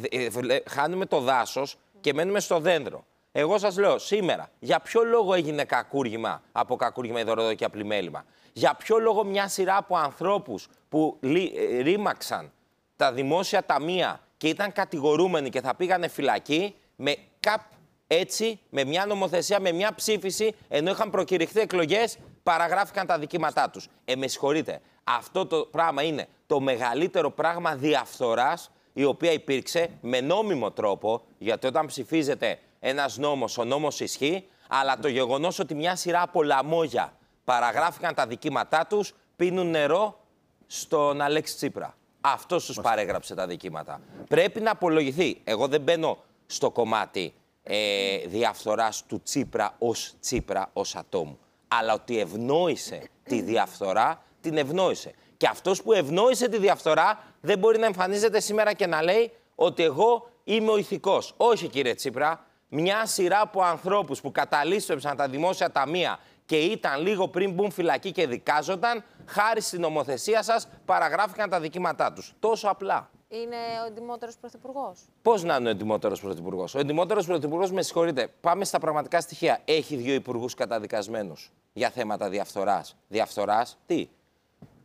S7: χάνουμε το δάσος και μένουμε στο δέντρο. Εγώ σας λέω σήμερα, για ποιο λόγο έγινε κακούργημα από κακούργημα η δωροδοκία πλημέλημα? Για ποιο λόγο μια σειρά από ανθρώπους που λί, ε, ρήμαξαν τα δημόσια ταμεία και ήταν κατηγορούμενοι και θα πήγανε φυλακή, με καπ έτσι, με μια νομοθεσία, με μια ψήφιση, ενώ είχαν προκηρυχθεί εκλογές, παραγράφηκαν τα δικήματά τους. Ε, με συγχωρείτε, αυτό το πράγμα είναι το μεγαλύτερο πράγμα διαφθοράς η οποία υπήρξε με νόμιμο τρόπο, γιατί όταν ψηφίζεται ένας νόμος, ο νόμος ισχύει, αλλά το γεγονός ότι μια σειρά από λαμόγια παραγράφηκαν τα δικήματά τους, πίνουν νερό στον Αλέξη Τσίπρα. Αυτός τους παρέγραψε τα δικήματα. Πρέπει να απολογηθεί. Εγώ δεν μπαίνω στο κομμάτι ε, διαφθοράς του Τσίπρα ως Τσίπρα, ως ατόμου. Αλλά ότι ευνόησε τη διαφθορά, την ευνόησε. Και αυτός που ευνόησε τη διαφθορά δεν μπορεί να εμφανίζεται σήμερα και να λέει ότι εγώ είμαι ο ηθικός. Όχι, κύριε Τσίπρα. Μια σειρά από ανθρώπους που καταλήστευσαν τα δημόσια ταμεία και ήταν λίγο πριν μπουν φυλακή και δικάζονταν, χάρη στην νομοθεσία σας παραγράφηκαν τα δικήματά τους. Τόσο απλά.
S1: Είναι ο εντιμότερος πρωθυπουργός.
S7: Πώς να είναι ο εντιμότερος πρωθυπουργός? Ο εντιμότερος πρωθυπουργός, με συγχωρείτε, πάμε στα πραγματικά στοιχεία. Έχει δύο υπουργούς καταδικασμένους για θέματα διαφθοράς. Διαφθοράς, τι?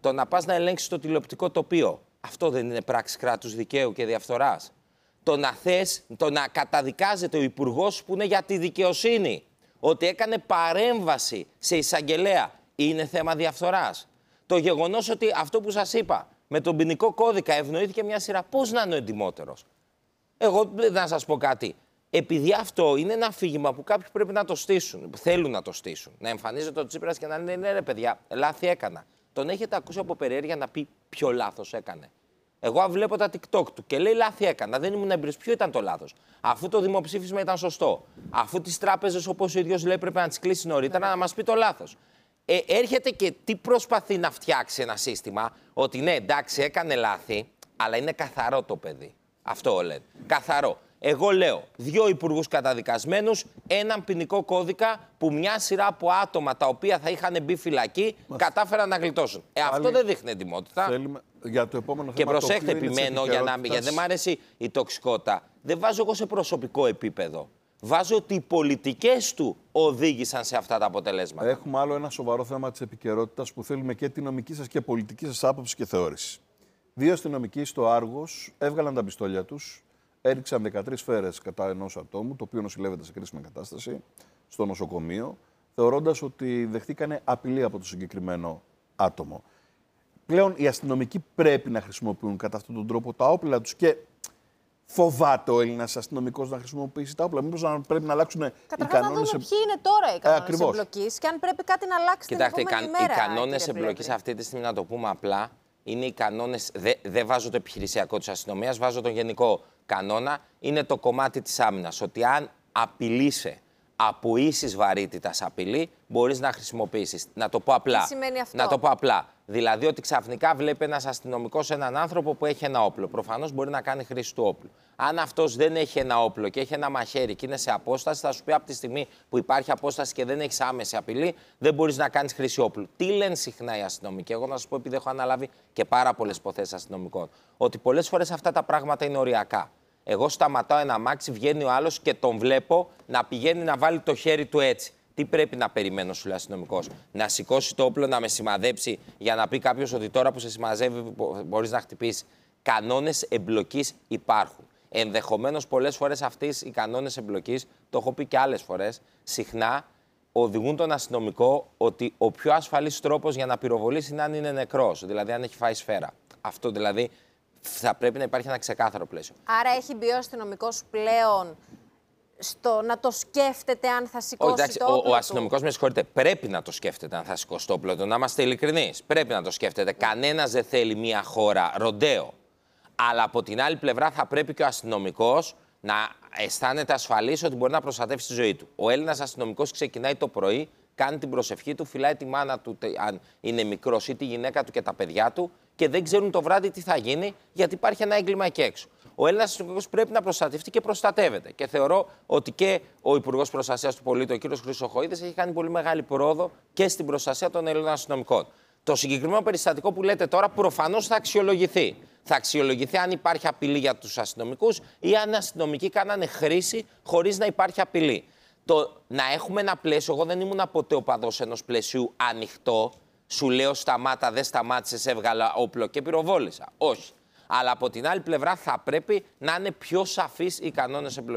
S7: το να πας να ελέγξεις το τηλεοπτικό τοπίο, αυτό δεν είναι πράξη κράτους δικαίου και διαφθοράς? Το να θες, το να καταδικάζεται ο υπουργός που είναι για τη δικαιοσύνη, ότι έκανε παρέμβαση σε εισαγγελέα, είναι θέμα διαφθοράς? Το γεγονός ότι αυτό που σας είπα, με τον ποινικό κώδικα ευνοήθηκε μια σειρά, πώς να είναι ο εντιμότερος? Εγώ να σας πω κάτι. Επειδή αυτό είναι ένα αφήγημα που κάποιοι πρέπει να το στήσουν, θέλουν να το στήσουν, να εμφανίζεται ο Τσίπρας και να λένε ναι, ρε παιδιά, λάθη έκανα. Τον έχετε ακούσει από περιέργεια να πει ποιο λάθος έκανε? Εγώ βλέπω τα TikTok του και λέει λάθη έκανα. Δεν ήμουν εμπειρός. Ποιο ήταν το λάθος? Αφού το δημοψήφισμα ήταν σωστό. Αφού τις τράπεζες, όπως ο ίδιος λέει, πρέπει να τις κλείσει νωρίτερα, να μας πει το λάθος. Ε, έρχεται και τι προσπαθεί να φτιάξει ένα σύστημα, ότι ναι, εντάξει, έκανε λάθη, αλλά είναι καθαρό το παιδί. Αυτό λένε. Καθαρό. Εγώ λέω δύο υπουργούς καταδικασμένους, έναν ποινικό κώδικα που μια σειρά από άτομα τα οποία θα είχαν μπει φυλακή κατάφεραν να γλιτώσουν. Ε, αυτό δεν δείχνει ετοιμότητα.
S2: Θέλουμε για το επόμενο
S7: και
S2: θέμα.
S7: προσέχτε, επιμένω, για να, γιατί δεν μ' αρέσει η τοξικότητα. Δεν βάζω εγώ σε προσωπικό επίπεδο. Βάζω ότι οι πολιτικές του οδήγησαν σε αυτά τα αποτελέσματα.
S2: Έχουμε άλλο ένα σοβαρό θέμα της επικαιρότητας που θέλουμε και τη νομική σας και πολιτική σας άποψη και θεώρηση. Δύο αστυνομικοί στο Άργος έβγαλαν τα πιστόλια τους. Έριξαν δεκατρείς σφαίρες κατά ενός ατόμου, το οποίο νοσηλεύεται σε κρίσιμη κατάσταση, στο νοσοκομείο, θεωρώντας ότι δεχτήκανε απειλή από το συγκεκριμένο άτομο. Πλέον οι αστυνομικοί πρέπει να χρησιμοποιούν κατά αυτόν τον τρόπο τα όπλα τους και φοβάται ο Έλληνας αστυνομικός να χρησιμοποιήσει τα όπλα? Μήπως να πρέπει να αλλάξουν οι κανόνες?
S1: Καταρχάς να δούμε ποιοι είναι τώρα οι κανόνες
S2: ε,
S1: εμπλοκής και αν πρέπει κάτι να αλλάξει.
S7: Κοιτάξτε,
S1: την επόμενη ημέρα.
S7: Οι κανόνες εμπλοκής αυτή τη στιγμή, να το πούμε απλά, είναι οι κανόνες. Δεν δε βάζω το επιχειρησιακό της αστυνομίας, βάζω τον γενικό κανόνα. Είναι το κομμάτι της άμυνας. Ότι αν απειλείσαι από ίσης βαρύτητας απειλή, μπορείς να χρησιμοποιήσεις. Να το πω απλά.
S1: Τι σημαίνει αυτό?
S7: Να το πω απλά. Δηλαδή ότι ξαφνικά βλέπει ένας αστυνομικός έναν άνθρωπο που έχει ένα όπλο. Προφανώς μπορεί να κάνει χρήση του όπλου. Αν αυτός δεν έχει ένα όπλο και έχει ένα μαχαίρι και είναι σε απόσταση, θα σου πει από τη στιγμή που υπάρχει απόσταση και δεν έχει άμεση απειλή, δεν μπορείς να κάνεις χρήση όπλου. Τι λένε συχνά οι αστυνομικοί? Εγώ να σας πω, επειδή έχω αναλάβει και πάρα πολλές υποθέσεις αστυνομικών, ότι πολλές φορές αυτά τα πράγματα είναι οριακά. Εγώ σταματάω ένα αμάξι, βγαίνει ο άλλος και τον βλέπω να πηγαίνει να βάλει το χέρι του έτσι. Τι πρέπει να περιμένω, σου λέει αστυνομικός? Να σηκώσει το όπλο, να με σημαδέψει για να πει κάποιος ότι τώρα που σε συμμαζεύει μπορείς να χτυπήσεις? Κανόνες εμπλοκής υπάρχουν. Ενδεχομένως πολλές φορές αυτοί οι κανόνες εμπλοκής, το έχω πει και άλλες φορές, συχνά οδηγούν τον αστυνομικό ότι ο πιο ασφαλής τρόπος για να πυροβολήσει είναι αν είναι νεκρός, δηλαδή αν έχει φάει σφαίρα. Αυτό δηλαδή θα πρέπει να υπάρχει ένα ξεκάθαρο πλαίσιο.
S1: Άρα έχει μπει ο αστυνομικός πλέον στο να το σκέφτεται αν θα σηκώσει.
S7: Όχι, εντάξει,
S1: το όπλο
S7: ο, ο αστυνομικός, με συγχωρείτε, πρέπει να το σκέφτεται αν θα σηκώσει το όπλο του. Να είμαστε ειλικρινείς. Πρέπει να το σκέφτεται. Κανένας δεν θέλει μια χώρα ροντέο. Αλλά από την άλλη πλευρά θα πρέπει και ο αστυνομικός να αισθάνεται ασφαλής ότι μπορεί να προστατεύσει τη ζωή του. Ο Έλληνας αστυνομικός ξεκινάει το πρωί, κάνει την προσευχή του, φυλάει τη μάνα του, αν είναι μικρός, ή τη γυναίκα του και τα παιδιά του, και δεν ξέρουν το βράδυ τι θα γίνει, γιατί υπάρχει ένα έγκλημα εκεί έξω. Ο Έλληνας αστυνομικός πρέπει να προστατευτεί και προστατεύεται. Και θεωρώ ότι και ο Υπουργός Προστασίας του Πολίτη, ο κ. Χρυσοχοΐδης, έχει κάνει πολύ μεγάλη πρόοδο και στην προστασία των Ελλήνων αστυνομικών. Το συγκεκριμένο περιστατικό που λέτε τώρα προφανώς θα αξιολογηθεί. Θα αξιολογηθεί αν υπάρχει απειλή για τους αστυνομικούς ή αν οι αστυνομικοί κάνανε χρήση χωρίς να υπάρχει απειλή. Το να έχουμε ένα πλαίσιο, εγώ δεν ήμουν ποτέ οπαδός ενός πλαισίου ανοιχτό. Σου λέω σταμάτα, δεν σταμάτησες, έβγαλα όπλο και πυροβόλησα. Όχι. Αλλά από την άλλη πλευρά θα πρέπει να είναι πιο σαφείς οι κανόνες εμπλοκής.